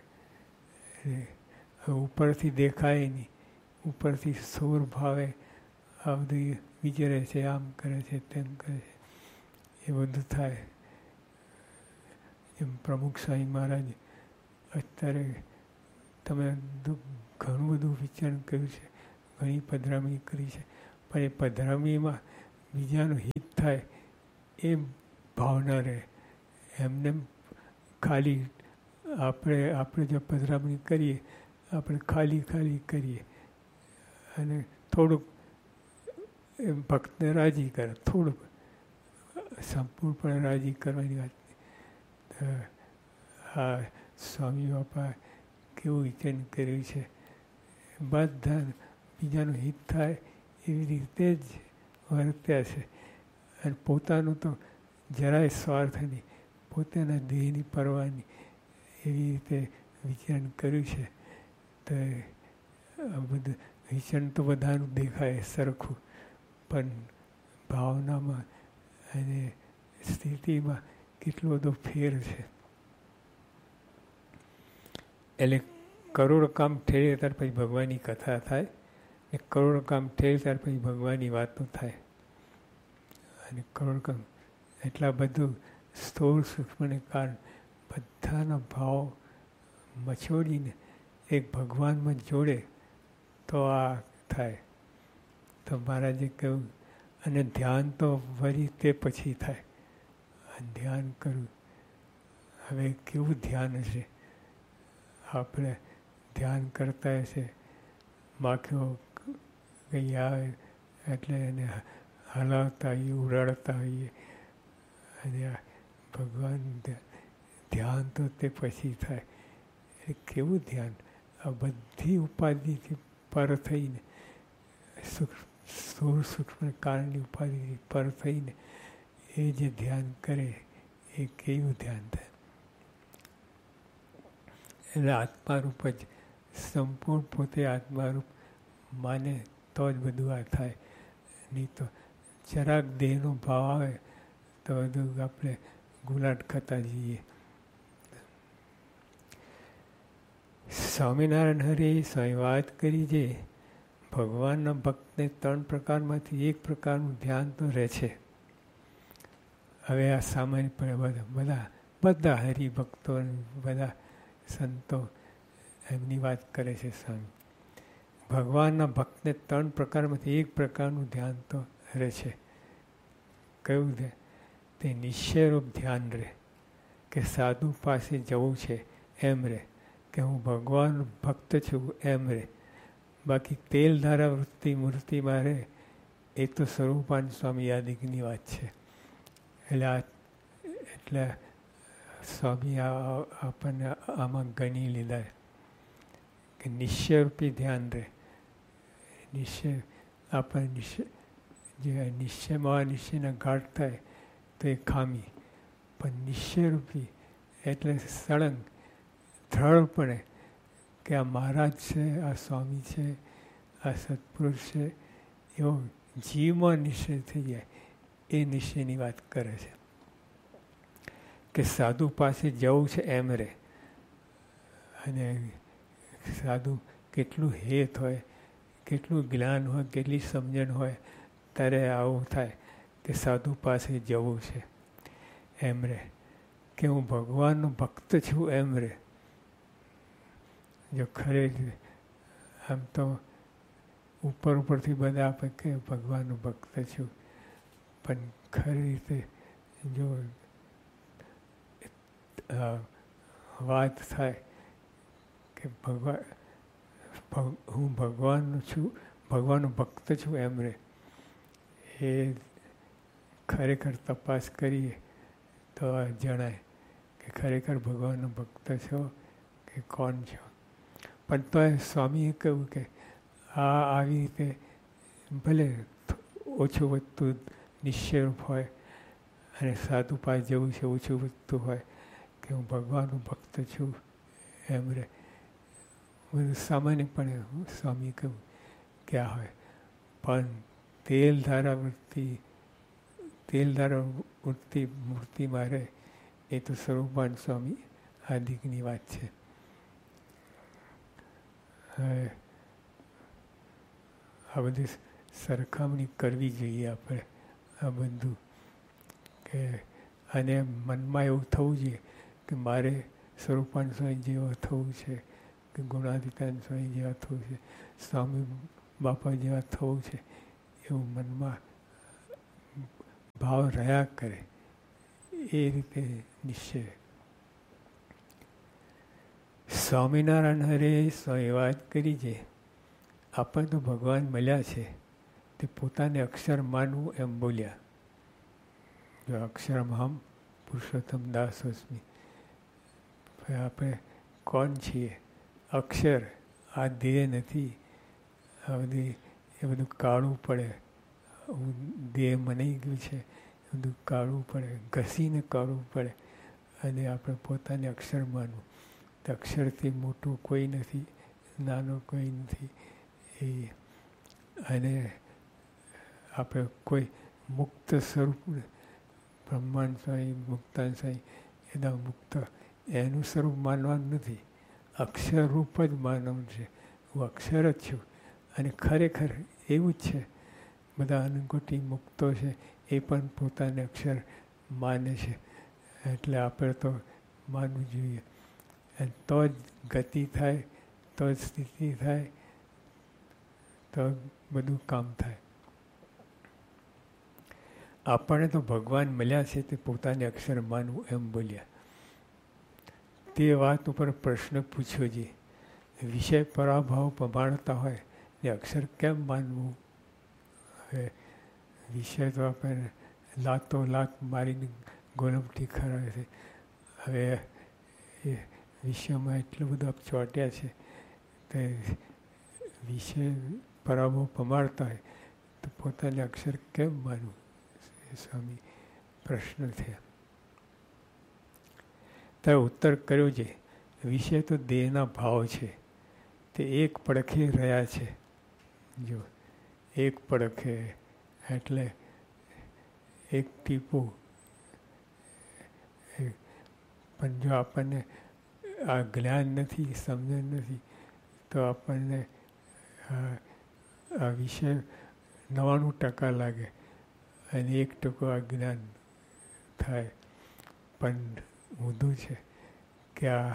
ઉપરથી દેખાય નહીં, ઉપરથી સોર ભાવે આ બધું વિચારે છે, આમ કરે છે, તેમ કરે છે, એ બધું થાય. એમ પ્રમુખ સ્વામી મહારાજ અત્યારે તમે ઘણું બધું વિચારણ કર્યું છે, ઘણી પધરામણી કરી છે, પણ એ પધરામણીમાં બીજાનું હિત થાય એ ભાવના રહે. એમને ખાલી આપણે આપણે જો પધરામણી કરીએ, આપણે ખાલી ખાલી કરીએ અને થોડુંક એ ભક્તને રાજી કરે, થોડુંક સંપૂર્ણપણે રાજી કરવાની વાત. આ સ્વામી બાપા કેવું વિચન કર્યું છે, બધા બીજાનું હિત થાય એવી રીતે જ વર્ત્યા છે. અને પોતાનું તો જરાય સ્વાર્થ નહીં, પોતાના દેહની પરવાની એવી રીતે વિચરણ કર્યું છે. તો આ બધું વિચરણ તો બધાનું દેખાય સરખું, પણ ભાવનામાં અને સ્થિતિમાં કેટલો બધો ફેર છે. એટલે કરોડ કામ ઠેરે ત્યાર પછી ભગવાનની કથા થાય, ને કરોડ કામ ઠેરે ત્યાર પછી ભગવાનની વાતો થાય. અને કરોડ કામ એટલા બધું સ્થૂળ સૂક્ષ્મને કારણ બધાનો ભાવ મછોડીને એક ભગવાનમાં જોડે તો આ થાય. તો મહારાજે કહ્યું, અને ધ્યાન તો વળી તે પછી થાય. ધ્યાન કરવું, હવે કેવું ધ્યાન હશે? આપણે ધ્યાન કરતા હશે, માખીઓ કંઈ આવે એટલે એને હલાવતા હોઈએ, ઉડાડતા હોઈએ, અને આ ભગવાન ધ્યાન તો તે પછી થાય. એ કેવું ધ્યાન? આ બધી ઉપાધિથી પર થઈને, સ્થૂળ સૂક્ષ્મ કારણની ઉપાધિથી પર થઈને એ જે ધ્યાન કરે એ કેવું ધ્યાન થાય? એટલે આત્મારૂપ જ સંપૂર્ણ પોતે આત્મારૂપ માને તો જ બધું આ થાય. નહીં તો જરાક દેહનો ભાવ આવે તો બધું આપણે ગુલાટ ખાતા જઈએ. સ્વામિનારાયણ હરિ સ્વામી વાત કરી છે, ભગવાનના ભક્તને ત્રણ પ્રકારમાંથી એક પ્રકારનું ધ્યાન તો રહે છે. હવે આ સામાન્ય બધા બધા બધા હરિભક્તો બધા સંતો એમની વાત કરે છે સ્વામી. ભગવાનના ભક્તને ત્રણ પ્રકારમાંથી એક પ્રકારનું ધ્યાન તો રહે છે. કયું ધ્યાન? તે નિશ્ચયરૂપ ધ્યાન રહે, કે સાધુ પાસે જવું છે એમ રહે, કે હું ભગવાન ભક્ત છું એમ રહે. બાકી તેલ ધારા વૃત્તિ મૂર્તિમાં રહે એ તો સ્વરૂપાન સ્વામી યાદિકની વાત છે. એટલે આ એટલે સ્વામી આપણને આમાં ગણી લીધા કે નિશ્ચયરૂપી ધ્યાન રહે. નિશ્ચય આપણને નિશ્ચય જે નિશ્ચયમાં નિશ્ચયના ઘાટ થાય તો એ ખામી, પણ નિશ્ચયરૂપી એટલે સળંગ દ્રઢપણે કે આ મહારાજ છે, આ સ્વામી છે, આ સત્પુરુષ છે, એવો જીવમાં નિશ્ચય થઈ જાય. એ નિશ્ચયની વાત કરે છે. કે સાધુ પાસે જવું છે એમ રહે. અને સાધુ કેટલું હેત હોય, કેટલું જ્ઞાન હોય, કેટલી સમજણ હોય, ત્યારે આવું થાય કે સાધુ પાસે જવું છે એમ રહે. કે હું ભગવાનનો ભક્ત છું એમ રહે. જો ખરેખર આમ તો ઉપર ઉપરથી બધા આપણે કે ભગવાનનો ભક્ત છું, પણ ખરી રીતે જો વાત થાય કે ભગવાન હું ભગવાનનો છું, ભગવાનનો ભક્ત છું એમ રહે, એ ખરેખર તપાસ કરીએ તો જણાય કે ખરેખર ભગવાનનો ભક્ત છો કે કોણ છો. પણ તો સ્વામીએ કહ્યું કે આ આવી રીતે ભલે ઓછું વધતું નિશ્ચયરૂપ હોય અને સાધુ પાસે જવું છે ઓછું વધતું હોય કે હું ભગવાનનો ભક્ત છું એમ રહે. બધું સામાન્યપણે સ્વામી કહ્યું કે આ હોય. પણ તેલ ધારા વૃત્તિ તેલ ધારા વૃત્તિ મૂર્તિમાં રહે એ તો સ્વરૂપાન સ્વામી આદિકની વાત છે. હવે આ બધી સરખામણી કરવી જોઈએ આપણે. આ બધું કે અને મનમાં એવું થવું જોઈએ કે મારે સ્વરૂપાન સ્વામી જેવો થવું છે, કે ગુણાતીતાન સ્વામી જેવા થવું છે, સ્વામી બાપા જેવા થવું છે, એવું મનમાં ભાવ રહ્યા કરે. એ રીતે નિશ્ચય. સ્વામિનારાયણ હરે સ્વામી વાત કરી છે, આપણને તો ભગવાન મળ્યા છે તે પોતાને અક્ષર માનવું એમ બોલ્યા. જો અક્ષરમહમ પુરુષોત્તમ દાસોસ્મિ. આપણે કોણ છીએ? અક્ષર. આ દેહ નથી. આ બધી એ બધું કાઢવું પડે. દેહ મનાઈ ગયું છે, એ બધું કાઢવું પડે, ઘસીને કાઢવું પડે અને આપણે પોતાને અક્ષર માનવું. અક્ષરથી મોટું કોઈ નથી, નાનો કોઈ નથી. એ અને આપણે કોઈ મુક્ત સ્વરૂપ, બ્રહ્માંડ સ્વામી, મુક્તાન સ્વામી, એના મુક્ત એનું સ્વરૂપ માનવાનું નથી, અક્ષર રૂપ જ માનવું છે. હું અક્ષર જ છું અને ખરેખર એવું જ છે. બધા અનંતકોટી મુક્તો છે એ પણ પોતાને અક્ષર માને છે. એટલે આપણે તો માનવું જોઈએ. અને તો જ ગતિ થાય, તો જ સ્થિતિ થાય, તો બધું કામ થાય. આપણને તો ભગવાન મળ્યા છે તે પોતાને અક્ષર માનવું એમ બોલ્યા. તે વાત ઉપર પ્રશ્ન પૂછ્યો છે, વિષય પરાભાવ પમાડતા હોય ને અક્ષર કેમ માનવું? હવે વિષય તો આપણે લાતો લાત મારીને ગોલમથી ખરા છે. હવે એ વિષયમાં એટલું બધું ચોટ્યા છે તે વિષય પરાભવ પમાડતા હોય તો પોતાને અક્ષર કેમ માનવું? સ્વામી પ્રશ્ન થયા. ત્યારે ઉત્તર કર્યો છે, વિષય તો દેહના ભાવ છે, તે એક પડખે રહ્યા છે. જો એક પડખે એટલે એક ટીપું. પણ જો આપણને આ જ્ઞાન નથી, સમજણ નથી, તો આપણને આ વિષય નવ્વાણું ટકા લાગે અને એક ટકો અજ્ઞાન થાય. પણ ઊંધું છે કે આ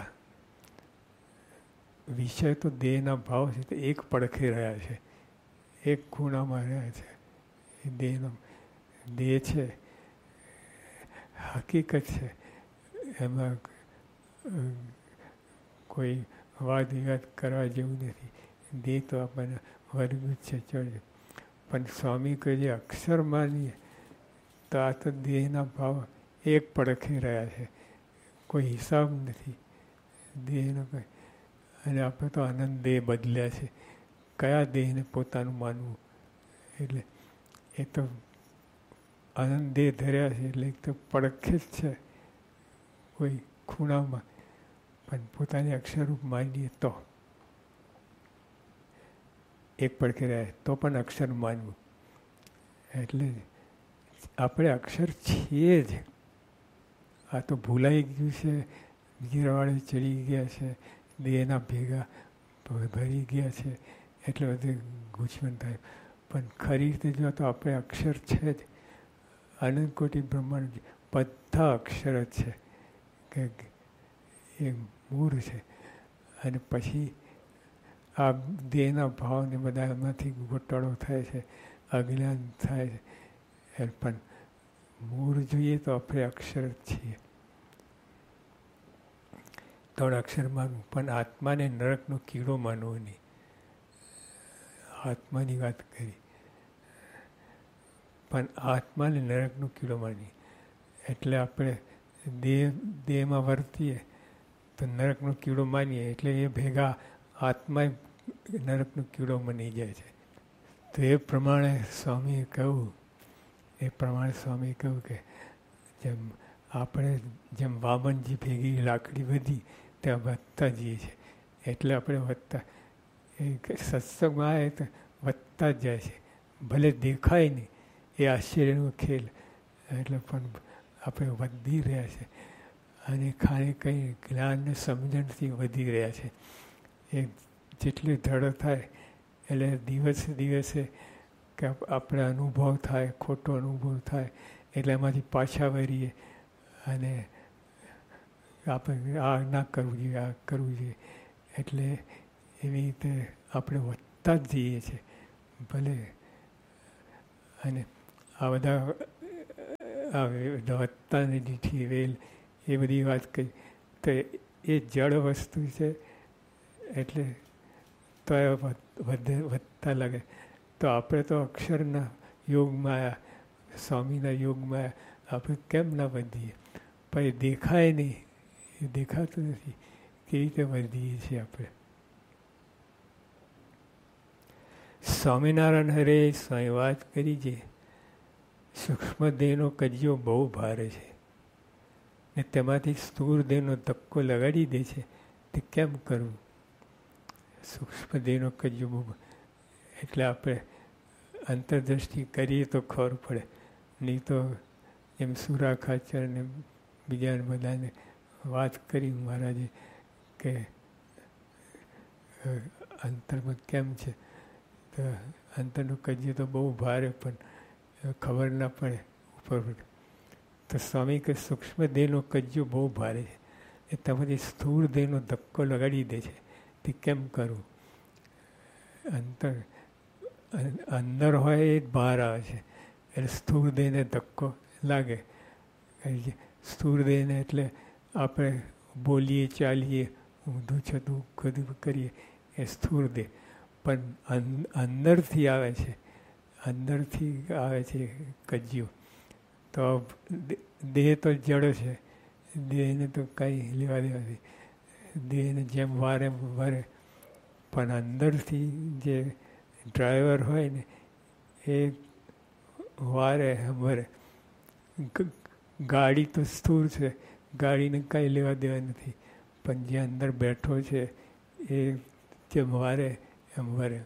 વિષય તો દેહના ભાવ છે, તો એક પડખે રહ્યા છે, એક ખૂણામાં રહ્યા છે. એ દેહનો દેહ છે, હકીકત છે, એમાં કોઈ વાદ વિવાદ કરવા જેવું નથી. દેહ તો આપણને વર્ગું છે, ચડે. પણ સ્વામી કહે છે અક્ષર માનીએ તો આ તો દેહના ભાવ એક પડખે રહ્યા છે, કોઈ હિસાબ નથી દેહનો કંઈ. અને આપણે તો આનંદ દેહ બદલ્યા છે, કયા દેહને પોતાનું માનવું? એટલે એ તો આનંદ દેહ ધર્યા છે એટલે એક તો પડખે જ છે, કોઈ ખૂણામાં. પણ પોતાને અક્ષરરૂપ માનીએ તો એક પડખે રહ્યા તો પણ અક્ષર માનવું. એટલે આપણે અક્ષર છીએ જ. આ તો ભૂલાઈ ગયું છે, ગીરવાળે ચડી ગયા છે, દેહના ભેગા ભરી ગયા છે, એટલે બધે ગૂંચવણ થાય. પણ ખરી રીતે જો તો આપણે અક્ષર છે જ. અનંત કોટી બ્રહ્માંડ બધા અક્ષર જ છે કે એ મૂળ છે. અને પછી આ દેહના ભાવને બધા એમાંથી ગોટાળો થાય છે, અજ્ઞાન થાય છે. પણ મૂળ જોઈએ તો આપણે અક્ષર જ છીએ. ત્રણ અક્ષર માનવું, પણ આત્માને નરકનો કીડો માનવો નહીં. આત્માની વાત કરી, પણ આત્માને નરકનો કીડો માની. એટલે આપણે દેહ દેહમાં વર્તીએ તો નરકનો કીડો માનીએ, એટલે એ ભેગા આત્મા નરકનો કીડો બની જાય છે. તો એ પ્રમાણે સ્વામીએ કહ્યું એ પ્રમાણે સ્વામીએ કહ્યું કે જેમ આપણે જેમ વામનજી ભેગી લાકડી વધી ત્યાં વધતા જઈએ છીએ. એટલે આપણે વધતા એ સત્સંગમાં આવે તો વધતા જ જાય છે. ભલે દેખાય નહીં, એ આશ્ચર્યનો ખેલ. એટલે પણ આપણે વધી રહ્યા છે અને ખાલી કંઈ જ્ઞાનને સમજણથી વધી રહ્યા છે. એ જેટલી ધડ થાય એટલે દિવસે દિવસે કે આપણે અનુભવ થાય, ખોટો અનુભવ થાય, એટલે એમાંથી પાછા વળીએ અને આપણે આ ના કરવું જોઈએ, આ કરવું જોઈએ. એટલે એવી રીતે આપણે વધતા જ જઈએ છીએ ભલે. અને આ બધા આ વધતાની દીઠી વેલ એ બધી વાત કહી તો એ જળ વસ્તુ છે એટલે તો એ વધે વધતા લાગે. તો આપણે તો અક્ષરના યોગમાં સ્વામીના યોગમાં આપણે કેમ ના વધીએ? પણ એ દેખાય નહીં, એ દેખાતું નથી કેવી રીતે વધીએ છીએ આપણે. સ્વામિનારાયણ હરે સ્વામી વાત કરી છે સૂક્ષ્મ દેહનો કજિયો બહુ ભારે છે ને તેમાંથી સ્થૂળ દેહનો ધક્કો લગાડી દે છે. તે કેમ કરવું? સૂક્ષ્મ દેહનો કજિયો બહુ એટલે આપણે અંતરદ્રષ્ટિ કરીએ તો ખબર પડે. નહીં તો એમ સુરા ખાચર ને બીજા બધાને વાત કરી મહારાજે કે અંતરમાં કેમ છે તો અંતરનો કજિયો તો બહુ ભારે પણ ખબર ના પડે ઉપર. તો સ્વામી કે સૂક્ષ્મ દેહનો કજિયો બહુ ભારે છે એ તમારી સ્થૂળ દેહનો ધક્કો લગાડી દે છે. તે કેમ કરવું? અંતર અંદર હોય એ બહાર આવે છે એટલે સ્થૂળ દેહને ધક્કો લાગે. સ્થૂળ દેહને એટલે આપણે બોલીએ ચાલીએ ઊંધું છતું બધું કરીએ એ સ્થૂળ દેહ. પણ અંદરથી આવે છે, અંદરથી આવે છે કજિયો. તો દેહ તો જડ છે, દેહને તો કંઈ લેવા દેવા નથી. દેહને જેમ વારે વરે પણ અંદરથી જે ડ્રાઈવર હોય ને એ વારે વરે. ગાડી તો સ્થૂળ છે, ગાડીને કાંઈ લેવા દેવા નથી, પણ જે અંદર બેઠો છે એ જેમ વારે એમ વરે.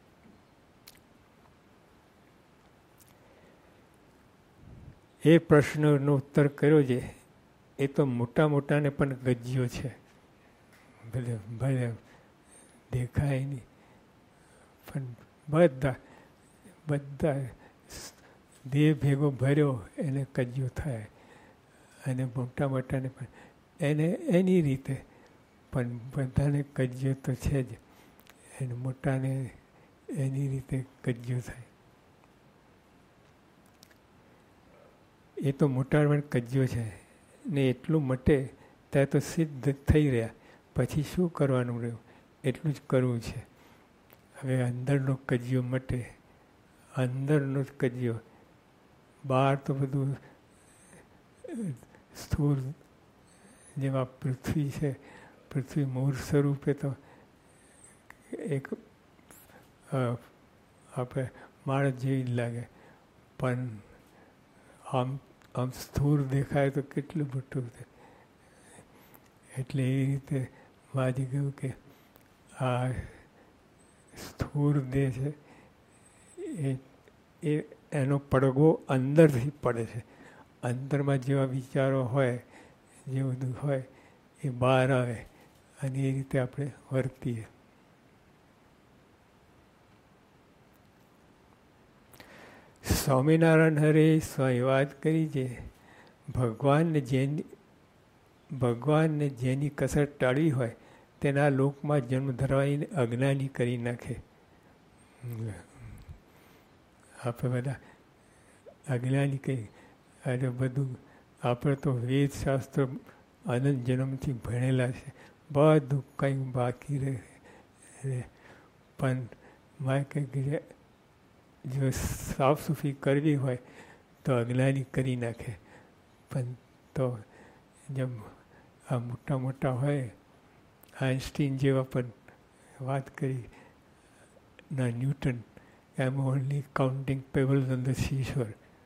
એ પ્રશ્નનો ઉત્તર કર્યો છે એ તો મોટા મોટાને પણ ગજ્યો છે. ભલે ભલે દેખાય નહીં પણ બધા બધા દેહ ભેગો ભર્યો એને કજ્યો થાય. અને મોટા મોટાને પણ એને એની રીતે પણ બધાને કજ્યો તો છે જ. એને મોટાને એની રીતે કજ્યો થાય. એ તો મોટા પણ કજ્યો છે ને એટલું મટે ત્યાં તો સિદ્ધ થઈ રહ્યા. પછી શું કરવાનું રહ્યું? એટલું જ કરવું છે. હવે અંદરનો કજિયો મટે, અંદરનો જ કજિયો. બહાર તો બધું સ્થૂળ જેવા પૃથ્વી છે, પૃથ્વી મૂળ સ્વરૂપે તો એક આપણે માણસ જેવી જ લાગે. પણ આમ આમ સ્થૂળ દેખાય તો કેટલું મોટું છે. એટલે એ રીતે વાજી ગયું કે આ સ્થૂળ દેહ છે એ એ એનો પડઘો અંદરથી પડે છે. અંદરમાં જેવા વિચારો હોય, જે બધું હોય એ બહાર આવે અને એ રીતે આપણે વર્તીએ. સ્વામિનારાયણ હરે સ્વામી વાત કરી છે ભગવાનને જેની ભગવાનને જેની કસર ટાળી હોય તેના લોકમાં જન્મ ધરાવીને અજ્ઞાની કરી નાખે. આપણે બધા અજ્ઞાની કહી અને બધું આપણે તો વેદશાસ્ત્ર અનંત જન્મથી ભણેલા છે, બધું કંઈ બાકી રહે. પણ મારે કંઈક જો સાફ સફાઈ કરવી હોય તો અજ્ઞાની કરી નાખે. પણ તો જેમ આ મોટા મોટા હોય આઇન્સ્ટીન જેવા પણ વાત કરી ના newton, M only counting pebbles on the seashore.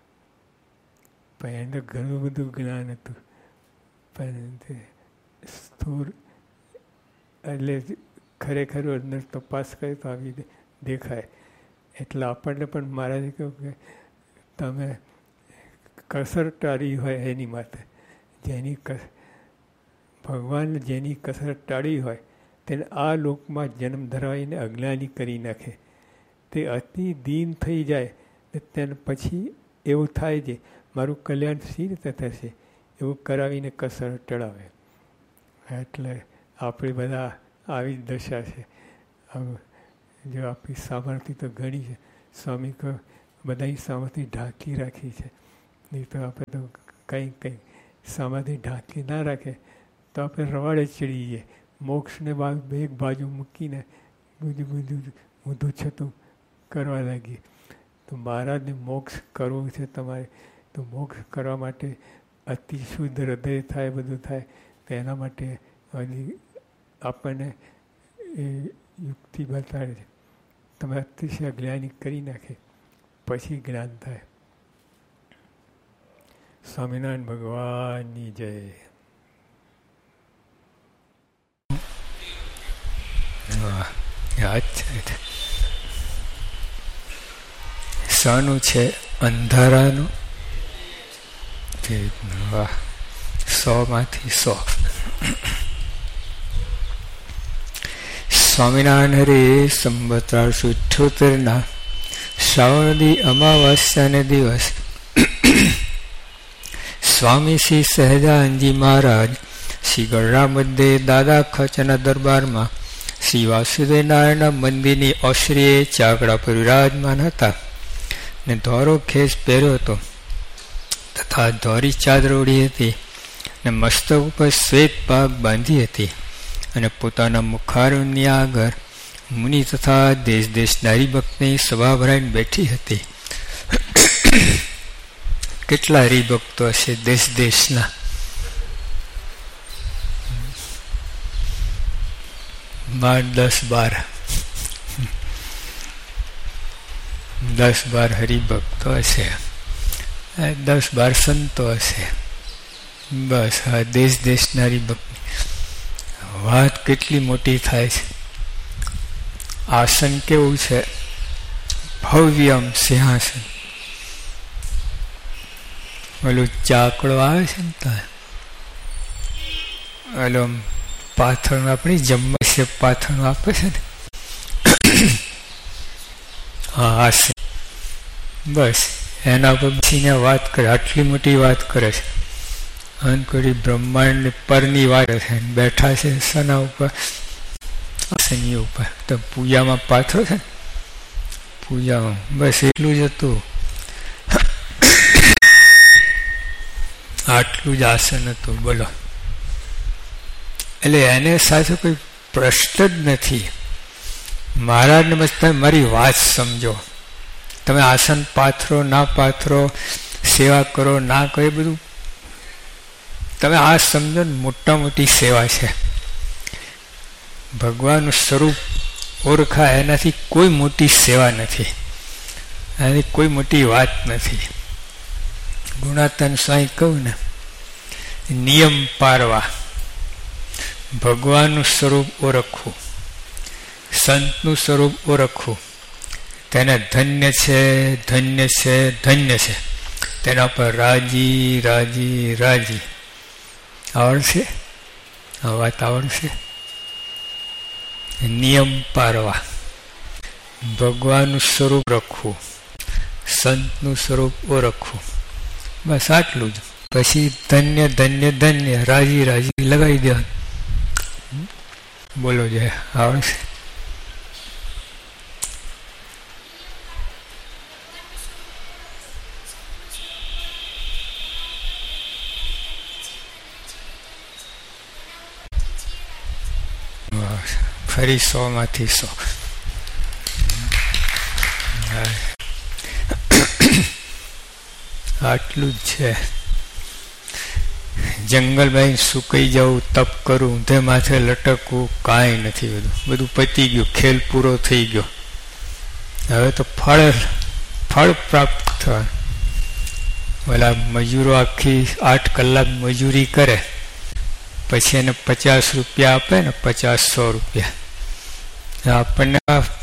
પણ એને ઘણું બધું જ્ઞાન હતું. પણ તે સ્થૂળ એટલે ખરેખર અંદર તપાસ કરે તો આવી દેખાય. એટલે આપણને પણ મહારાજે કહ્યું કે તમે કસર ટાળી હોય એની માટે, જેની કસ ભગવાન જેની કસર ટાળી હોય તેને આ લોકમાં જન્મ ધરાવીને અજ્ઞાની કરી નાખે. તે અતિ દીન થઈ જાય ને તેને પછી એવું થાય છે મારું કલ્યાણ સી રીતે થશે એવું કરાવીને કસર ટળાવે. એટલે આપણે બધા આવી જ દશા છે. જો આપણી સામર્થ્ય તો ઘણી છે, સ્વામી કહો બધાની સામર્થ્ય ઢાંકી રાખી છે, નહીં તો આપણે તો કંઈ કંઈ સામર્થ્ય ઢાંકી ના રાખે તો આપણે રવાડે ચડી જઈએ. મોક્ષને બાજુ એક બાજુ મૂકીને બધું બધું ઊંધું છતું કરવા લાગીએ. તો મહારાજને મોક્ષ કરવું છે તમારે, તો મોક્ષ કરવા માટે અતિ શુદ્ધ હૃદય થાય, બધું થાય. તો એના માટે હજી આપણને એ યુક્તિ બતાડે છે. તમે અતિશય જ્ઞાની કરી નાખે પછી જ્ઞાન થાય. સ્વામિનારાયણ ભગવાનની જય. યાદ છે શાનું છે? અંધારાનું. વાહ, સો માંથી સો. સ્વામિનારાયણ હરે સંવત ત્રણસો અઠ્યોતેર ના શ્રાવણદી અમાવાસ્યાને દિવસ સ્વામી શ્રી સહજાનંદજી મહારાજ શ્રી ગઢડા મધ્યે દાદા ખચના દરબારમાં શ્રી વાસુદેવ નારાયણના મંદિરની ઓસરીએ ચાકડા પર વિરાજમાન હતા ને ધોરો ખેસ પહેર્યો હતો તથા ધોરી ચાદર ઓઢી હતી ને મસ્તક ઉપર શ્વેત પાગ બાંધી હતી અને પોતાના મુખારની આગળ મુનિ તથા દેશ દેશના હરિભક્તની સભા ભરાઈને બેઠી હતી. કેટલા હરિભક્તો હશે દેશ દેશના? બાર દસ બાર દસ બાર હરિભક્તો હશે, દસ બાર સંતો હશે. બસ હા, દેશ દેશના હરિભક્ત. વાત કેટલી મોટી થાય છે. આસન કેવું છે? ભવ્યમ સિંહાસન. ઓલું ચાકડો આવે છે ને તો ઓલો પાથરણું આપણી જમવા છે પાથરણું આપે છે ને, હા આસન. બસ એના ઉપર બેસીને વાત કરે, આટલી મોટી વાત કરે છે. અંકડી બ્રહ્માંડ પરની વાત છે. બેઠા છે સના ઉપર, આસની ઉપર. તો પૂજામાં પાથરો છે ને, પૂજામાં બસ એટલું જ હતું. આટલું જ આસન હતું. બોલો. એટલે એને સાથે કોઈ પ્રશ્ન જ નથી. મહારાજને બસ તમે મારી વાત સમજો. તમે આસન પાથરો ના પાથરો, સેવા કરો ના કરો, એ બધું તમે આ સમજો ને, મોટા મોટી સેવા છે. ભગવાનનું સ્વરૂપ ઓળખાય એનાથી કોઈ મોટી સેવા નથી, એનાથી કોઈ મોટી વાત નથી. ગુણાતન સ્વામી કહું ને, નિયમ પારવા, ભગવાનનું સ્વરૂપ ઓળખવું, સંતનું સ્વરૂપ ઓળખવું, તેને ધન્ય છે ધન્ય છે ધન્ય છે, તેના પર રાજી રાજી રાજી. આવડશે? આ વાત આવડશે? નિયમ પારવા, ભગવાનનું સ્વરૂપ રખવું, સંતનું સ્વરૂપ ઓળખવું, બસ આટલું જ. પછી ધન્ય ધન્ય ધન્ય, રાજી રાજી લગાવી દેવાનું. બોલો જે આવડશે? ફરી સો માંથી સો. આટલું જ છે. જંગલમાં સુકાઈ જવું, તપ કરવું, તે માથે લટકવું, કાંઈ નથી. બધું બધું પતી ગયું, ખેલ પૂરો થઈ ગયો. હવે તો ફળ ફળ પ્રાપ્ત થવાનું. ઓલા મજૂરો આખી આઠ કલાક મજૂરી કરે, પછી એને પચાસ રૂપિયા આપે ને, પચાસ સો રૂપિયા આપણને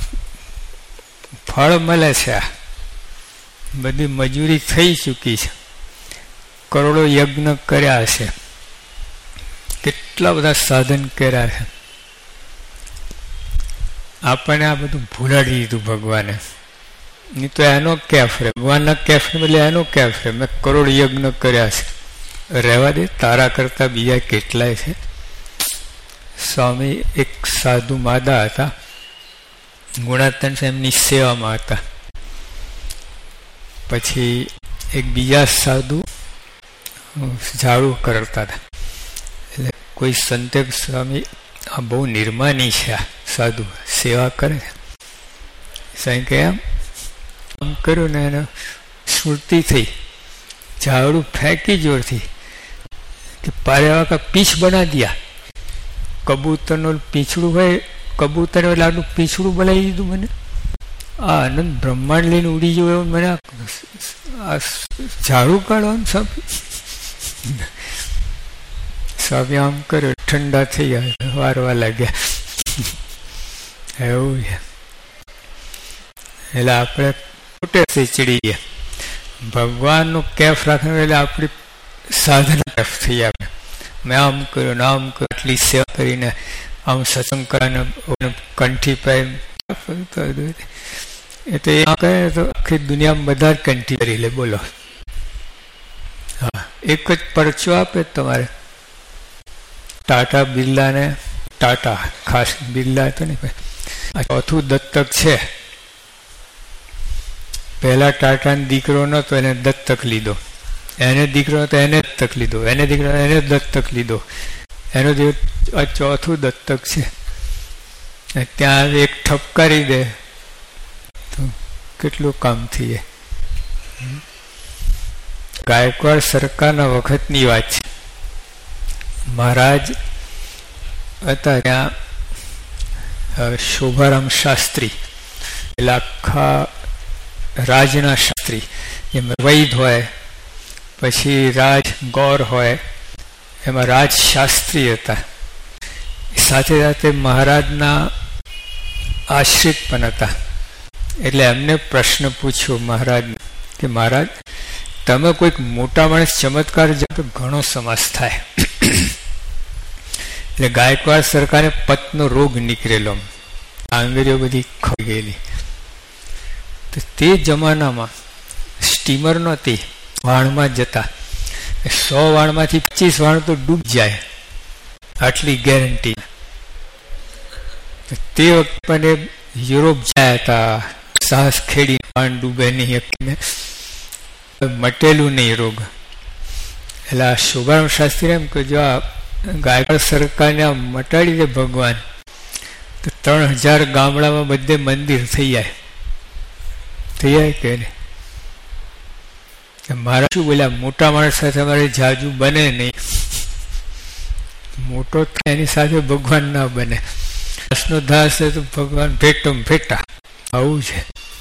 ફળ મળે છે. બધી મજૂરી થઈ ચૂકી છે. કરોડો યજ્ઞ કર્યા છે, કેટલા બધા સાધન કર્યા છે. આપણને આ બધું ભૂલાડી દીધું ભગવાને. નહીં તો એનો કેફ રે, ભગવાનના કેફ ને બદલે એનો કેફ રે. મેં કરોડ યજ્ઞ કર્યા છે. રહેવા દે, તારા કરતા બીજા કેટલાય છે. સ્વામી એક સાધુ માદા હતા, ગુણાતન એમની સેવામાં હતા. પછી એક બીજા સાધુ ઝાડુ કરતા હતા. એટલે કોઈ સંતે સ્વામી આ બહુ નિર્માની છે, આ સાધુ સેવા કરે. સાંઈ કે આમ આમ કર્યું ને એને સ્મૃતિ થઈ, ઝાડુ ફેંકી જોરથી કે પારેવા કા પીછ બના દિયા. કબૂતરનું પીછડું હોય, કબૂતર એટલે આટલું પીછડું બનાવી દીધું મને. આ આનંદ બ્રહ્માંડ લઈને ઉડી ગયો એવું મને આ ઝાડુ કાઢવાનું સ્વામી. સ્વામી આમ કર્યો, ઠંડા થઈ ગયા, વારવા લાગ્યા. એવું છે. એટલે આપણે ખોટે ચડી ગયા. ભગવાનનું કેફ રાખવાનું એટલે આપણી સાધના કેફ થઈ આવે. મેં આમ કર્યું ને આમ કર્યું, આટલી સેવા કરીને આમ સત્સંગ કરીને કંઠી પાય. એ તો એ કહે તો આખી દુનિયામાં બધા જ કંઠી કરી લે. બોલો, હા, એક જ પરચો આપે તમારે. ટાટા બિરલાને, ટાટા ખાસ બિરલા તો નહીં, ચોથું દત્તક છે. પહેલા ટાટાનો દીકરો નતો, એને દત્તક લીધો. એને દીકરો હતો, એને દત્તક લીધો. એને દીકરો એને દત્તક લીધો. એનો આ ચોથું દત્તક છે. ત્યાં એક ઠપકારી દે તો કેટલું કામ થઈ જાય. ગાયકવાડ સરકારના વખતની વાત છે. મહારાજ હતા ત્યાં શોભારામ શાસ્ત્રી, એટલે આખા રાજના શાસ્ત્રી. જેમ વૈદ હોય, પછી રાજ ગૌર હોય, એમાં રાજ શાસ્ત્રી હતા. સાથે સાથે મહારાજના આશ્રિત પણ હતા. એટલે એમને પ્રશ્ન પૂછ્યો મહારાજને કે મહારાજ, તમે કોઈક મોટા માણસ ચમત્કાર જાઓ તો ઘણો સમાસ થાય. એટલે ગાયકવાડ સરકારે પતનો રોગ નીકળેલો, આંગળીઓ બધી ખોઈ ગયેલી. તો તે જમાનામાં સ્ટીમર નહોતી, વાણમાં જતા. સો વાણમાંથી પચીસ વાણ તો ડૂબ જાય, આટલી ગેરંટી. તે વખતે પણ યુરોપ ગયા હતા, સાહસ ખેડી વાણ ડૂબે નહીં, મટેલું નહીં રોગ. એટલે આ શોભારામ શાસ્ત્રી એમ કે જો આ ગાયકવાડ સરકારને આ મટાડી દે ભગવાન, તો ત્રણ હજાર ગામડામાં બધે મંદિર થઈ જાય. થઈ જાય કે નહીં? મારા શું બોલ્યા, મોટા માણસ સાથે અમારે જાજુ બને નહીં. મોટો થાય એની સાથે ભગવાન ના બને. દાસનો દાસ છે તો ભગવાન ભેટો ભેટા, આવું છે.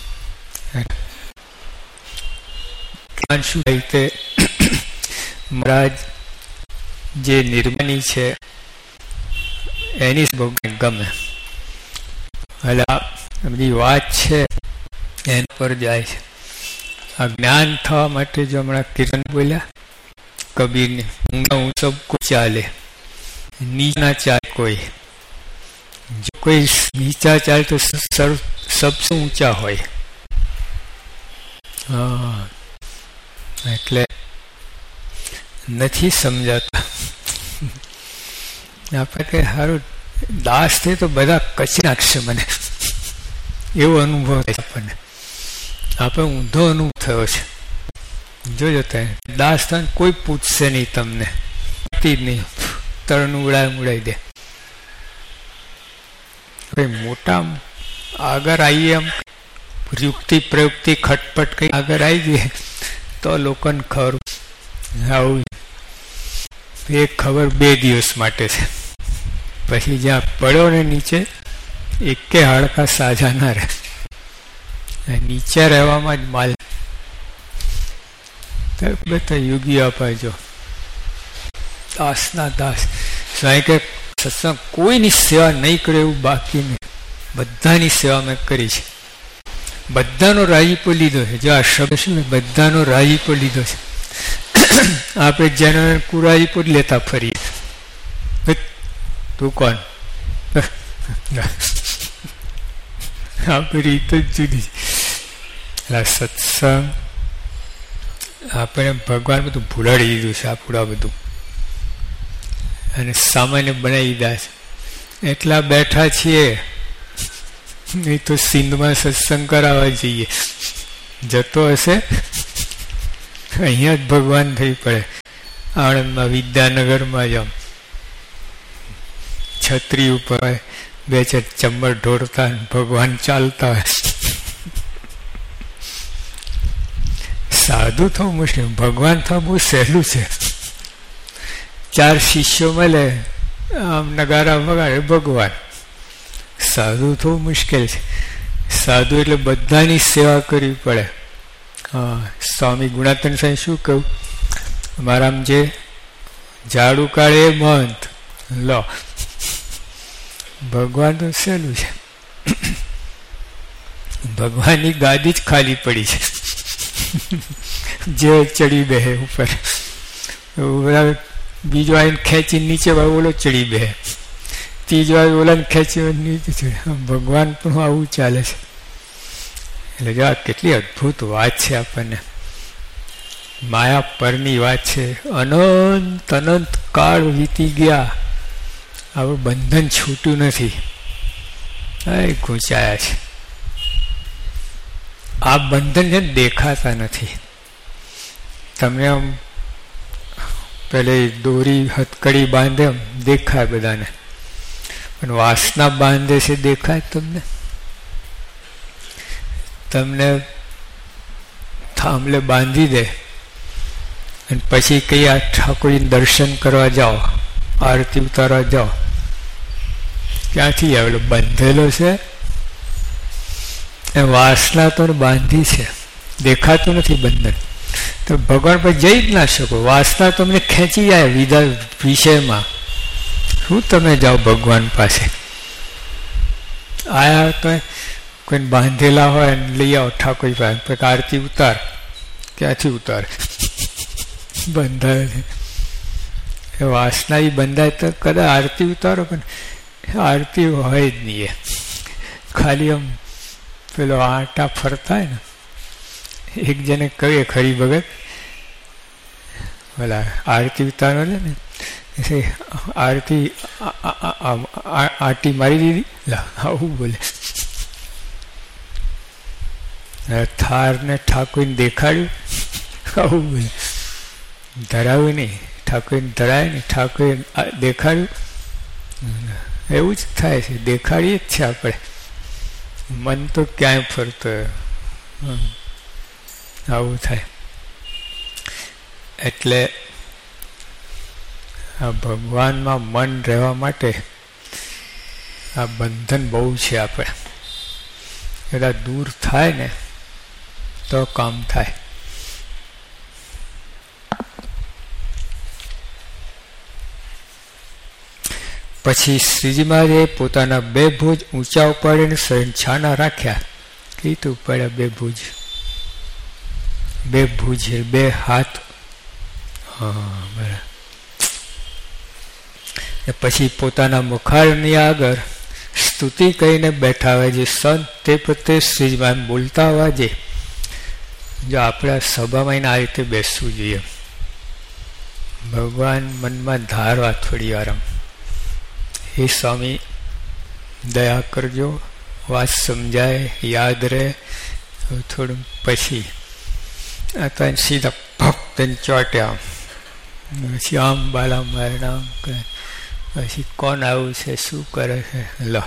શું રીતે મહારાજ જે નિર્માની છે એની ભગવાન ગમે. એટલે આ બધી વાત છે એના પર જાય છે. આ જ્ઞાન થવા માટે જો હમણાં કીર્તન બોલ્યા કબીરને, ઊંઘા હું સબ કો ચાલે, નીચા ચાલે કોઈ. જો કોઈ નીચા ચાલે તો સબસે ઊંચા હોય. હા, એટલે નથી સમજાતા. આપણે કઈ સારું દાસ થઈ તો બધા કચી નાખશે મને, એવો અનુભવ થાય આપણને. આપણે ઊંધો અનુભવ થયો છે. જોજો ત્યાં દાસ થાય કોઈ પૂછશે નહીં તમને, જ નહીં, તળનું ઉડાય ઉડાઈ દે. મોટા આગળ આવીએ એમ યુક્તિ પ્રયુક્તિ ખટપટ કઈ આગળ આવી જઈએ તો લોકોને ખબર. આવું એ ખબર બે દિવસ માટે છે, પછી જ્યાં પડ્યો ને નીચે એકે હાડકા સાજા ના રહે. નીચે રહેવામાં જ માલ. બધા યોગી અપાજો, દાસના દાસ. સ્વાય કે સત્સંગ કોઈની સેવા નહીં કરે એવું બાકી નહીં, બધાની સેવા મેં કરી છે. બધાનો રાજીપો લીધો છે. જો આ શબ્દ છે ને, બધાનો રાજીપો લીધો છે. આપણે જેનો કુરાજીપો જ લેતા ફરીએ. તું કોણ? આપણી રીત જ જુદી. સત્સંગ આપણે ભગવાન બધું ભૂલાડી દીધું છે, આપણું આ બધું, અને સામાન્ય બનાવી દીધા છે. એટલા બેઠા છીએ, નહીં તો સિંધમાં સત્સંગ કરાવવા જઈએ. જતો હશે અહીંયા જ ભગવાન થઈ પડે. આણંદમાં વિદ્યાનગરમાં જ આમ છત્રી ઉપર બે ચાર ચમર ઢોળતા ભગવાન ચાલતા હોય. સાધુ થવું મુશ્કેલ, ભગવાન થવું બહુ સહેલું છે. ચાર શિષ્યો મળે, આમ નગારા વગાડે ભગવાન. સાધુ થવું મુશ્કેલ છે. સાધુ એટલે બધાની સેવા કરવી પડે. હા, સ્વામી ગુણાતન સાહેબ શું કહ્યું, મારામ જે ઝાડુ કાઢે એ મહંત લો. ભગવાન તો સહેલું છે. ભગવાનની ગાદી જ ખાલી પડી છે. જે ચડી બેહે ઉપર, બીજો આવીને ખેંચી નીચે ઓલો ચડી બેહે, ત્રીજો આવી ઓલાને ખેંચી નીચે ચડે. ભગવાન પણ આવું ચાલે છે. એટલે જો આ કેટલી અદ્ભુત વાત છે. આપણને માયા પરની વાત છે. અનંત અનંત કાળ વીતી ગયા, હવે બંધન છૂટ્યું નથી, એ ઘૂંચાયા છે. આ બંધન છે દેખાતા નથી. તમને આમ પેલે દોરી હથકડી બાંધે એમ દેખાય બધાને, પણ વાસના બાંધે છે દેખાય તમને? તમને થાંભલે બાંધી દે અને પછી કઈ આ ઠાકોરીને દર્શન કરવા જાઓ, આરતી ઉતારવા જાઓ, ક્યાંથી આવેલો? બાંધેલો છે. એ વાસના તો બાંધી છે, દેખાતું નથી બંધન. તો ભગવાન પર જઈ જ ના શકો. વાસના તમને ખેંચી જાય વિધા વિષયમાં. શું તમે જાઓ ભગવાન પાસે? આયા તો કોઈને બાંધેલા હોય ને લઈ આવો ઠાકોર પાસે, આરતી ઉતાર. ક્યાંથી ઉતાર? બંધાય છે. એ વાસના એ બંધાય તો કદાચ આરતી ઉતારો, પણ આરતી હોય જ નહીં. એ ખાલી આમ પેલો આટા ફરતા ને. એક જણે કહ્યું ખરી ભગત, બોલા આરતી ઉતારો છે ને, આરતી આટી મારી દીધી. આવું બોલે. થાર ને ઠાકોરને દેખાડ્યું, આવું બોલે. ધરાવ્યું નહીં, ઠાકોરને ધરાય ને ઠાકોર દેખાડ્યું. એવું જ થાય છે, દેખાડીએ જ છે આપણે. મન તો ક્યાંય ફરતો, આવું થાય. એટલે આ ભગવાનમાં મન રહેવા માટે આ બંધન બહુ છે. આપણે બધા દૂર થાય ને તો કામ થાય. પછી શ્રીજી મહારાજે પોતાના બે ભુજ ઊંચા ઉપાડીને શરીર છાના રાખ્યા. કીધું ઉપાડ્યા બે ભુજ, બે ભુજ બે હાથ. હા બરાબર. પછી પોતાના મુખારની આગળ સ્તુતિ કહીને બેઠા હોય જે સંત તે પ્રત્યે શ્રીજી બોલતા અવાજે. જો આપણે સભામાં આ રીતે બેસવું જોઈએ. ભગવાન મનમાં ધારવા થોડી આરામ. હે સ્વામી દયા કરજો, વાત સમજાય, યાદ રહે. થોડું પછી આ તો સીધા ભક્ત ચોટ્યા. પછી આમ બાલા મારે આમ કરે. પછી કોણ આવું છે, શું કરે છે? લો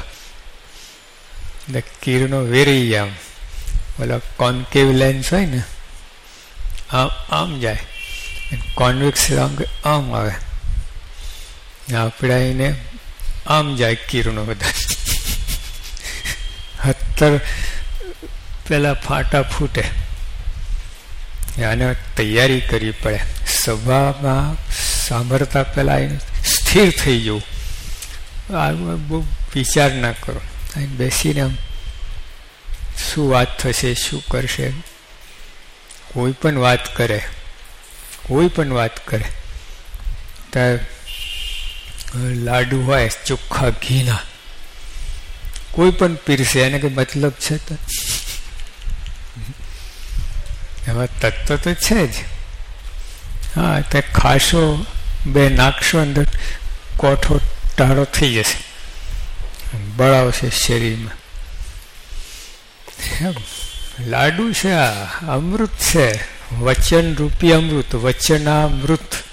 કિરણો વેરી આમ બોલો. કોન્કેવ લેન્સ હોય ને, આમ આમ જાય. કોન્વેક્સ આમ આવે. આપણે એને આમ જાય કિરણો બધા. હત્તર પેલા ફાટા ફૂટે. આને તૈયારી કરવી પડે. સભામાં સાંભળતા પહેલા એને સ્થિર થઈ જવું. આ બહુ વિચાર ના કરો. બેસીને આમ શું વાત થશે, શું કરશે. કોઈ પણ વાત કરે, કોઈ પણ વાત કરે ત્યારે લાડુ હોય ચોખ્ખા ઘીના, કોઈ પણ પીરસે, એને કઈ મતલબ છે તો એમાં તત્વ તો છે જ. હા તે ખાશો, બે નાખશો અંદર, કોઠો ટાળો થઈ જશે. બળ આવશે શરીરમાં. એમ લાડુ છે, આ અમૃત છે, વચન રૂપી અમૃત, વચનામૃત.